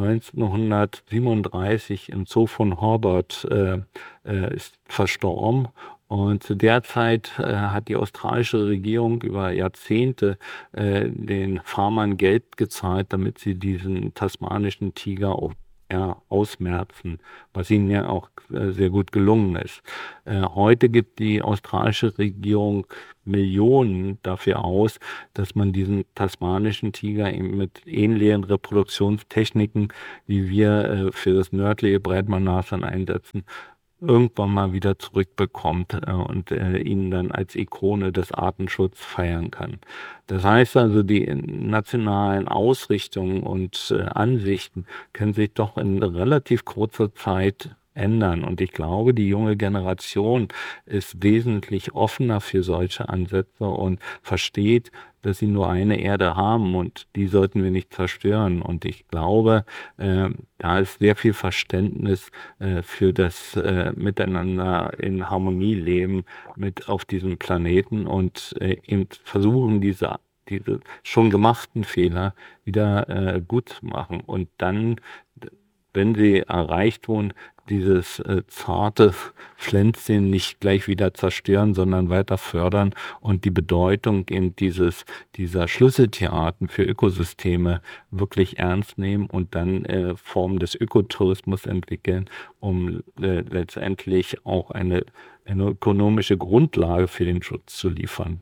neunzehnhundertsiebenunddreißig im Zoo von Hobart äh, äh, ist verstorben. Und zu der Zeit äh, hat die australische Regierung über Jahrzehnte äh, den Farmern Geld gezahlt, damit sie diesen tasmanischen Tiger auch ja, ausmerzen, was ihnen ja auch äh, sehr gut gelungen ist. Äh, heute gibt die australische Regierung Millionen dafür aus, dass man diesen tasmanischen Tiger eben mit ähnlichen Reproduktionstechniken, wie wir äh, für das nördliche Breitmaulnashorn einsetzen, irgendwann mal wieder zurückbekommt äh, und äh, ihn dann als Ikone des Artenschutzes feiern kann. Das heißt also, die nationalen Ausrichtungen und äh, Ansichten können sich doch in relativ kurzer Zeit ändern. Und ich glaube, die junge Generation ist wesentlich offener für solche Ansätze und versteht, dass sie nur eine Erde haben und die sollten wir nicht zerstören. Und ich glaube, äh, da ist sehr viel Verständnis äh, für das äh, Miteinander in Harmonie leben mit auf diesem Planeten und äh, eben versuchen, diese diese schon gemachten Fehler wieder äh, gut zu machen und dann, wenn sie erreicht wurden, dieses äh, zarte Pflänzchen nicht gleich wieder zerstören, sondern weiter fördern und die Bedeutung eben dieses, dieser Schlüsseltierarten für Ökosysteme wirklich ernst nehmen und dann äh, Formen des Ökotourismus entwickeln, um äh, letztendlich auch eine, eine ökonomische Grundlage für den Schutz zu liefern.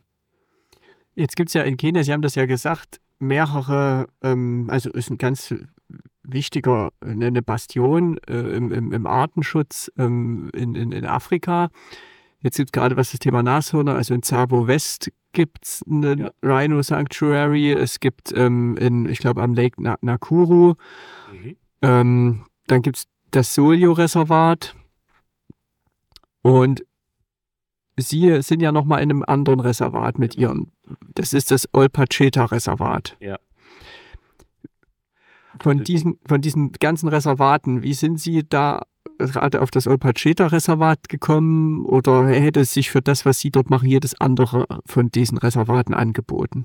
Jetzt gibt es ja in Kenia, Sie haben das ja gesagt, mehrere, ähm, also ist ein ganz wichtiger, eine Bastion äh, im, im, im Artenschutz ähm, in, in, in Afrika. Jetzt gibt es gerade, was das Thema Nashörner, also in Tsavo West gibt es eine ja. Rhino Sanctuary, es gibt ähm, in, ich glaube, am Lake Na Nakuru, mhm. ähm, dann gibt es das Solio-Reservat und Sie sind ja nochmal in einem anderen Reservat mit Ihren, das ist das Olpacheta-Reservat. Ja. Von diesen, von diesen ganzen Reservaten, wie sind Sie da gerade auf das Olpacheta-Reservat gekommen oder hätte es sich für das, was Sie dort machen, jedes andere von diesen Reservaten angeboten?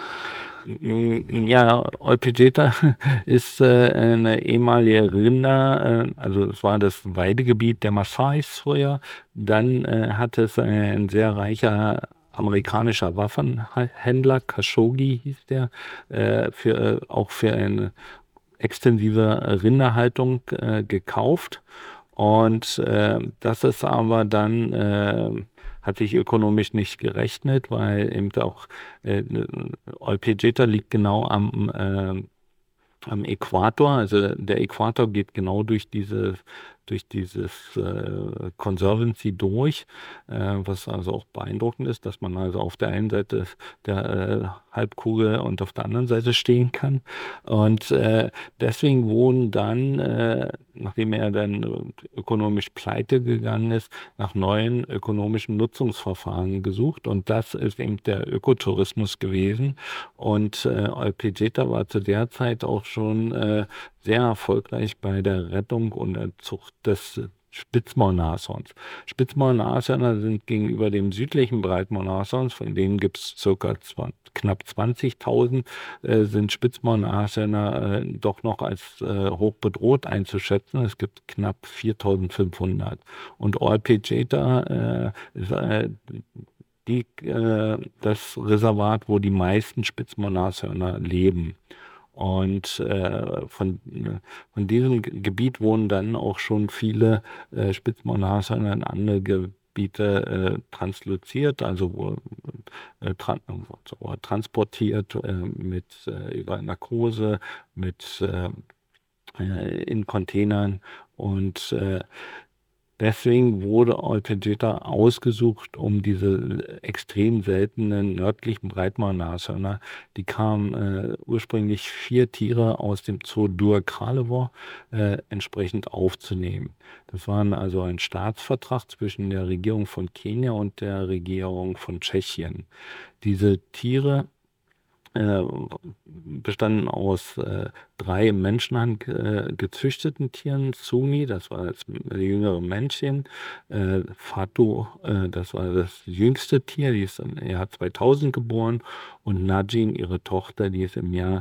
Ja, Olpacheta ist äh, eine ehemalige Rinder, äh, also es war das Weidegebiet der Maasais früher. Dann äh, hatte es ein sehr reicher amerikanischer Waffenhändler, Khashoggi hieß der, äh, für, äh, auch für eine extensive Rinderhaltung äh, gekauft. Und äh, das ist aber dann... Äh, hat sich ökonomisch nicht gerechnet, weil eben auch äh, Olpacheta liegt genau am, äh, am Äquator. Also der Äquator geht genau durch diese durch dieses äh, Conservancy durch, äh, was also auch beeindruckend ist, dass man also auf der einen Seite der äh, Halbkugel und auf der anderen Seite stehen kann. Und äh, deswegen wurden dann, äh, nachdem er dann ökonomisch pleite gegangen ist, nach neuen ökonomischen Nutzungsverfahren gesucht. Und das ist eben der Ökotourismus gewesen. Und äh, Olpacheta war zu der Zeit auch schon äh, sehr erfolgreich bei der Rettung und der Zucht des Spitzmaulnashorns. Spitzmaulnashörner sind gegenüber dem südlichen Breitmaulnashorns, von denen gibt es circa knapp zwanzigtausend, äh, sind Spitzmaulnashörner äh, doch noch als äh, hoch bedroht einzuschätzen. Es gibt knapp viertausendfünfhundert. Und Olpacheta äh, ist äh, die, äh, das Reservat, wo die meisten Spitzmaulnashörner leben. Und äh, von, von diesem Gebiet wurden dann auch schon viele äh, Spitzmaulnashörner in andere Gebiete äh, transloziert, also wo, äh, tran wo transportiert äh, mit äh, über Narkose, mit äh, in Containern und äh, Deswegen wurde Olpegeta ausgesucht, um diese extrem seltenen nördlichen Breitmaulnashörner, die kamen äh, ursprünglich vier Tiere aus dem Zoo Dua-Kralevor äh, entsprechend aufzunehmen. Das war also ein Staatsvertrag zwischen der Regierung von Kenia und der Regierung von Tschechien. Diese Tiere äh, bestanden aus äh, drei im Menschenhand äh, gezüchteten Tieren. Sumi, das war das jüngere Männchen. Äh, Fatu, äh, das war das jüngste Tier, die ist im Jahr zweitausend geboren. Und Najin, ihre Tochter, die ist im Jahr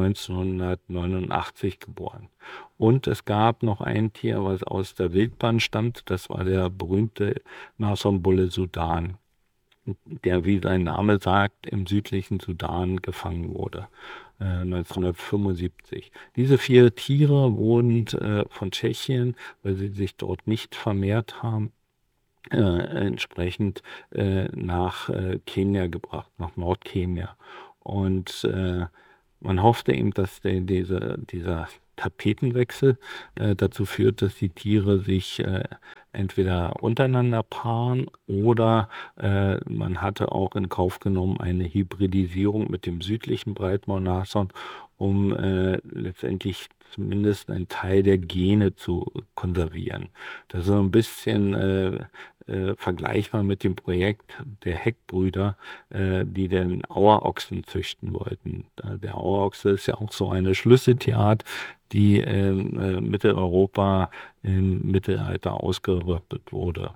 neunzehnhundertneunundachtzig geboren. Und es gab noch ein Tier, was aus der Wildbahn stammt. Das war der berühmte Nashornbulle Sudan, der, wie sein Name sagt, im südlichen Sudan gefangen wurde, äh, neunzehnhundertfünfundsiebzig. Diese vier Tiere wurden äh, von Tschechien, weil sie sich dort nicht vermehrt haben, äh, entsprechend äh, nach äh, Kenia gebracht, nach Nordkenia. Und äh, man hoffte eben, dass der, diese, dieser Tapetenwechsel äh, dazu führt, dass die Tiere sich äh, entweder untereinander paaren oder äh, man hatte auch in Kauf genommen eine Hybridisierung mit dem südlichen Breitmaulnashorn, um äh, letztendlich zumindest einen Teil der Gene zu konservieren. Das ist so ein bisschen äh, äh, vergleichbar mit dem Projekt der Heckbrüder, äh, die den Auerochsen züchten wollten. Der Auerochse ist ja auch so eine Schlüsseltierart, die in äh, Mitteleuropa im Mittelalter ausgerottet wurde.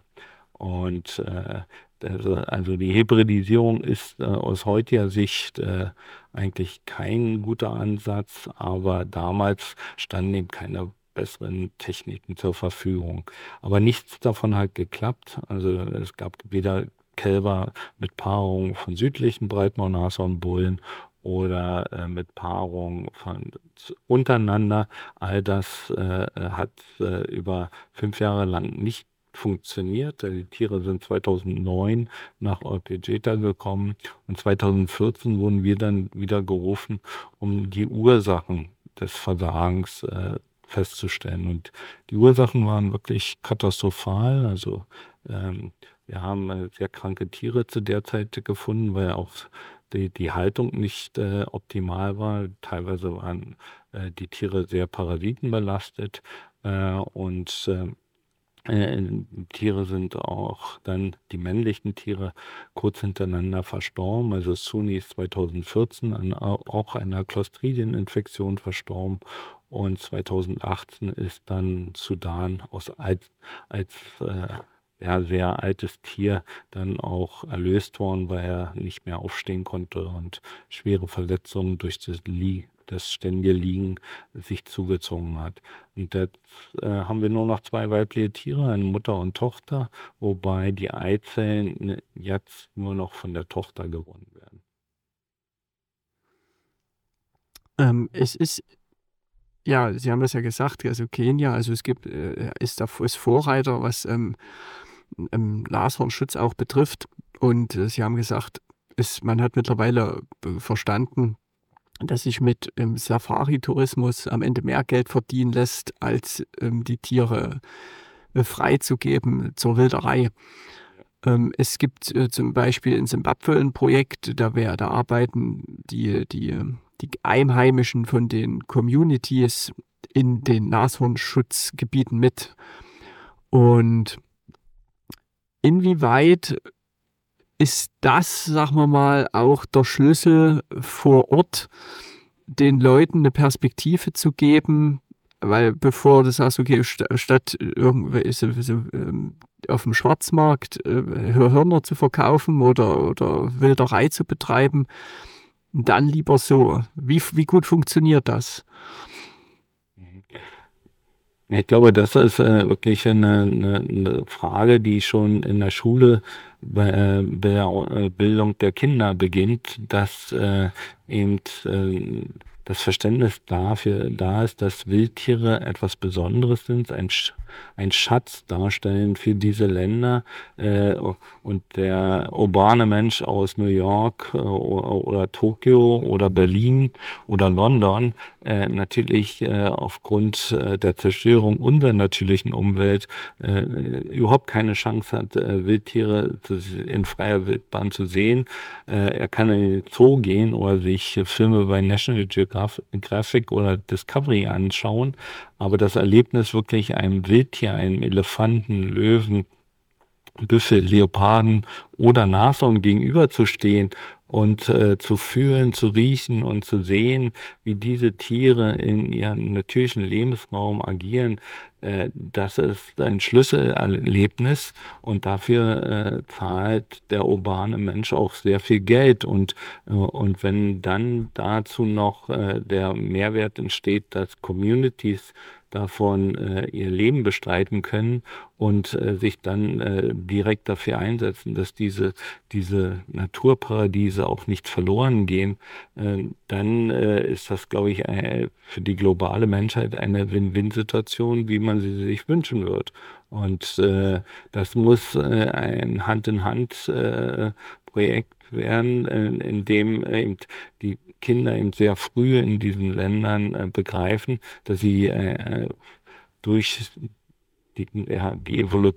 Und äh, das, also die Hybridisierung ist äh, aus heutiger Sicht äh, eigentlich kein guter Ansatz, aber damals standen eben keine besseren Techniken zur Verfügung. Aber nichts davon hat geklappt. Also es gab weder Kälber mit Paarung von südlichen Breitmaulnashornbullen oder äh, mit Paarung von untereinander. All das äh, hat äh, über fünf Jahre lang nicht funktioniert. Die Tiere sind zweitausendneun nach Olpegeta gekommen und zweitausendvierzehn wurden wir dann wieder gerufen, um die Ursachen des Versagens äh, festzustellen. Und die Ursachen waren wirklich katastrophal. Also ähm, wir haben äh, sehr kranke Tiere zu der Zeit gefunden, weil auch die, die Haltung nicht äh, optimal war. Teilweise waren äh, die Tiere sehr parasitenbelastet äh, und äh, äh, Tiere sind auch dann, die männlichen Tiere, kurz hintereinander verstorben. Also Suni ist zweitausendvierzehn an auch einer Clostridieninfektion verstorben und zweitausendachtzehn ist dann Sudan aus als, als äh, ja, sehr altes Tier dann auch erlöst worden, weil er nicht mehr aufstehen konnte und schwere Verletzungen durch das, Lie das ständige Liegen sich zugezogen hat. Und jetzt äh, haben wir nur noch zwei weibliche Tiere, eine Mutter und Tochter, wobei die Eizellen jetzt nur noch von der Tochter gewonnen werden. Ähm, es ist, ja, Sie haben das ja gesagt, also Kenia, also es gibt, äh, ist, da, ist Vorreiter, was ähm, ähm, Nashornschutz auch betrifft. Und äh, Sie haben gesagt, es, man hat mittlerweile äh, verstanden, dass sich mit ähm, Safari-Tourismus am Ende mehr Geld verdienen lässt, als ähm, die Tiere äh, freizugeben zur Wilderei. Ähm, es gibt äh, zum Beispiel in Simbabwe ein Projekt, da, wär, da arbeiten die, die, die Einheimischen von den Communities in den Nashornschutzgebieten mit. Und inwieweit ist das, sagen wir mal, auch der Schlüssel vor Ort, den Leuten eine Perspektive zu geben? Weil bevor du sagst, okay, statt irgendwie so, so, ähm, auf dem Schwarzmarkt äh, Hörner zu verkaufen oder, oder Wilderei zu betreiben, dann lieber so. Wie, wie gut funktioniert das? Ich glaube, das ist äh, wirklich eine, eine, eine Frage, die schon in der Schule bei, äh, bei der Bildung der Kinder beginnt, dass äh, eben äh, das Verständnis dafür da ist, dass Wildtiere etwas Besonderes sind, ein ein Schatz darstellen für diese Länder. Äh, und der urbane Mensch aus New York äh, oder, oder Tokio oder Berlin oder London äh, natürlich äh, aufgrund äh, der Zerstörung unserer natürlichen Umwelt äh, überhaupt keine Chance hat, äh, Wildtiere zu, in freier Wildbahn zu sehen. Äh, er kann in den Zoo gehen oder sich Filme bei National Geographic oder Discovery anschauen, aber das Erlebnis, wirklich einem Wildtier, einem Elefanten, Löwen, Büffel, Leoparden oder Nashorn gegenüberzustehen und äh, zu fühlen, zu riechen und zu sehen, wie diese Tiere in ihrem natürlichen Lebensraum agieren, äh, das ist ein Schlüsselerlebnis, und dafür äh, zahlt der urbane Mensch auch sehr viel Geld. Und, äh, und wenn dann dazu noch äh, der Mehrwert entsteht, dass Communities davon äh, ihr Leben bestreiten können und äh, sich dann äh, direkt dafür einsetzen, dass diese, diese Naturparadiese auch nicht verloren gehen, äh, dann äh, ist das, glaube ich, äh, für die globale Menschheit eine Win-Win-Situation, wie man sie sich wünschen wird. Und äh, das muss äh, ein Hand-in-Hand-Projekt werden, äh, in dem äh, eben die Kinder eben sehr früh in diesen Ländern äh, begreifen, dass sie äh, durch die, ja, die Evolution